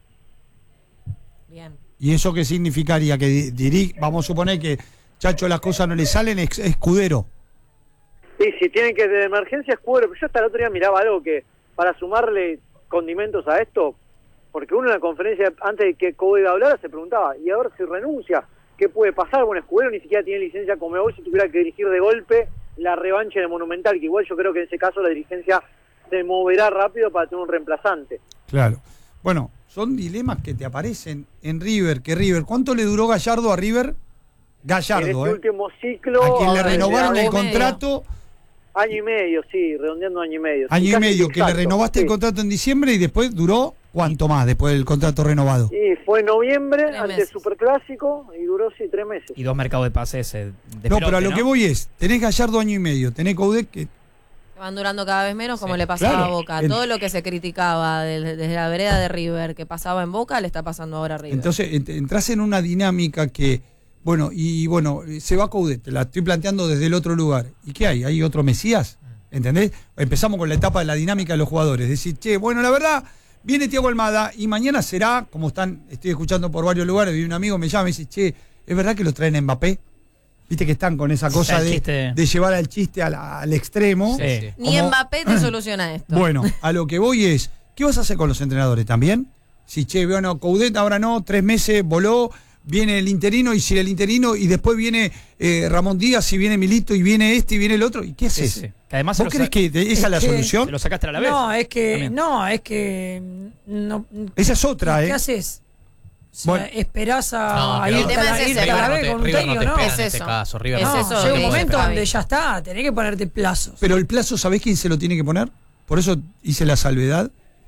Bien. ¿Y eso qué significaría? Que di- diri- vamos a suponer que Chacho las cosas no le salen, es Escudero. Y si tienen que de emergencia Escudero, pero yo hasta el otro día miraba algo que, para sumarle condimentos a esto, porque uno en la conferencia, antes de que Coudet hablara, se preguntaba, y a ver si renuncia, ¿qué puede pasar? Bueno, Escudero ni siquiera tiene licencia como hoy si tuviera que dirigir de golpe la revancha de Monumental, que igual yo creo que en ese caso la dirigencia se moverá rápido para tener un reemplazante. Claro. Bueno, son dilemas que te aparecen en River, que River, ¿cuánto le duró Gallardo a River? en Gallardo, este ¿eh? último ciclo... A quien le ahora, renovaron desde el agosto- contrato, Año y medio, sí, redondeando año y medio. Sí, año y casi medio, que le exacto, renovaste sí. el contrato en diciembre y después duró, ¿cuánto más después del contrato renovado? Y fue en noviembre, Tres ante el meses. Superclásico, y duró, sí, tres meses. Y dos mercados de pases. eh, de No, pelote, pero a lo ¿no? que voy es, tenés Gallardo año y medio, tenés Coudet que... Que van durando cada vez menos, como Sí, le pasaba claro. a Boca. El- Todo lo que se criticaba desde, desde la vereda de River, que pasaba en Boca, le está pasando ahora a River. Entonces ent- entras en una dinámica que, bueno, y bueno, se va Coudet, te la estoy planteando desde el otro lugar. ¿Y qué hay? ¿Hay otro Mesías? ¿Entendés? Empezamos con la etapa de la dinámica de los jugadores. Decir, che, bueno, la verdad, viene Thiago Almada y mañana será, como están, estoy escuchando por varios lugares, y un amigo me llama y dice, che, ¿es verdad que los traen a Mbappé? Viste que están con esa cosa el de, chiste. de llevar al chiste al, al extremo. Sí. Sí. Ni como- Mbappé te soluciona esto. Bueno, a lo que voy es, ¿qué vas a hacer con los entrenadores también? Si, che, bueno, Coudet ahora no, tres meses, voló, viene el interino, y si el interino, y después viene eh, Ramón Díaz, y viene Milito, y viene este, y viene el otro, ¿y qué Sí, haces? sí. Que además se ¿Vos lo crees sa- que de- esa es Es la que- solución? se lo sacaste a la vez. No, es que, También. no, es que no, Esa es otra, ¿qué ¿eh? hacer? O sea, Bueno. esperás a, No, a pero- irte El a tema la, es irte ese, a la River vez no te- con un River no técnico, te no. espera Es en este eso. caso, River Es no. eso No, lo llega que un dice momento Fabi. donde ya está, tenés que ponerte plazos. Pero el plazo, ¿sabés quién se lo tiene que poner? Por eso hice la salvedad.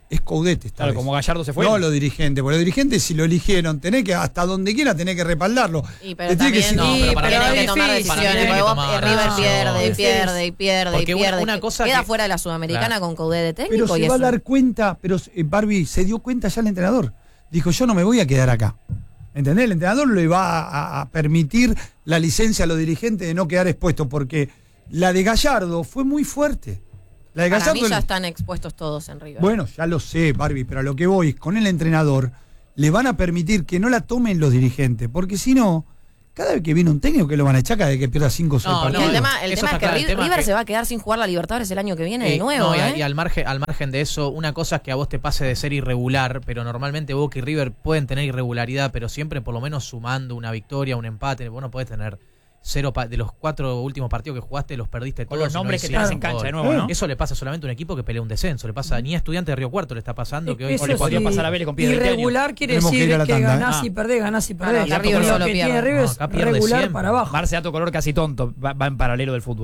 es Coudet esta Claro, vez. como Gallardo se fue. No los dirigentes, porque los dirigentes si lo eligieron, tenés que, hasta donde quiera, tenés que respaldarlo. Y pero Te tiene que también decir- No, sí, pero para pero mí hay que es tomar difícil. decisiones. Para mí hay Porque que vos, tomar eh, River decisiones. pierde y Difícil. pierde y pierde y Porque una- pierde. una cosa Queda que- fuera de la Sudamericana Claro. con Coudet de técnico. Pero se y va a eso- dar cuenta, pero eh, Barbie se dio cuenta ya el entrenador. Dijo, yo no me voy a quedar acá. ¿Entendés? El entrenador le va a, a permitir la licencia a los dirigentes de no quedar expuestos, porque la de Gallardo fue muy fuerte. La de Para Gallardo. mí ya están expuestos todos en River. Bueno, ya lo sé, Barbie, pero a lo que voy, con el entrenador, le van a permitir que no la tomen los dirigentes, porque si no, cada vez que viene un técnico que lo van a echar cada vez que pierda cinco o seis No, Y partidos. el tema, el Eso tema está es que claro, el Ri- tema River que- se va a quedar sin jugar la Libertadores el año que viene de Eh, nuevo. no, y, a- ¿eh? y al margen, al margen de eso, una cosa es que a vos te pase de ser irregular, pero normalmente Boca y River pueden tener irregularidad, pero siempre por lo menos sumando una victoria, un empate. Vos no podés tener cero pa- de los cuatro últimos partidos que jugaste, los perdiste Con todos. los y no nombres que hiciste tenés en un cancha gol. de nuevo, ¿no? Eso le pasa solamente a un equipo que pelea un descenso. Le pasa ni a Estudiantes de Río Cuarto le está pasando, que hoy Eso le podría sí, pasar a Vélez con pies de veinte años. irregular quiere Tenemos que decir ir a la que, tanda, ¿eh? ganás Ah. y perdés, ganás y Ah, perdés. no, acá River Lo solo que pierde. tiene River No, es acá pierde regular siempre. para abajo. Marce, dato color casi tonto, va, va en paralelo del fútbol.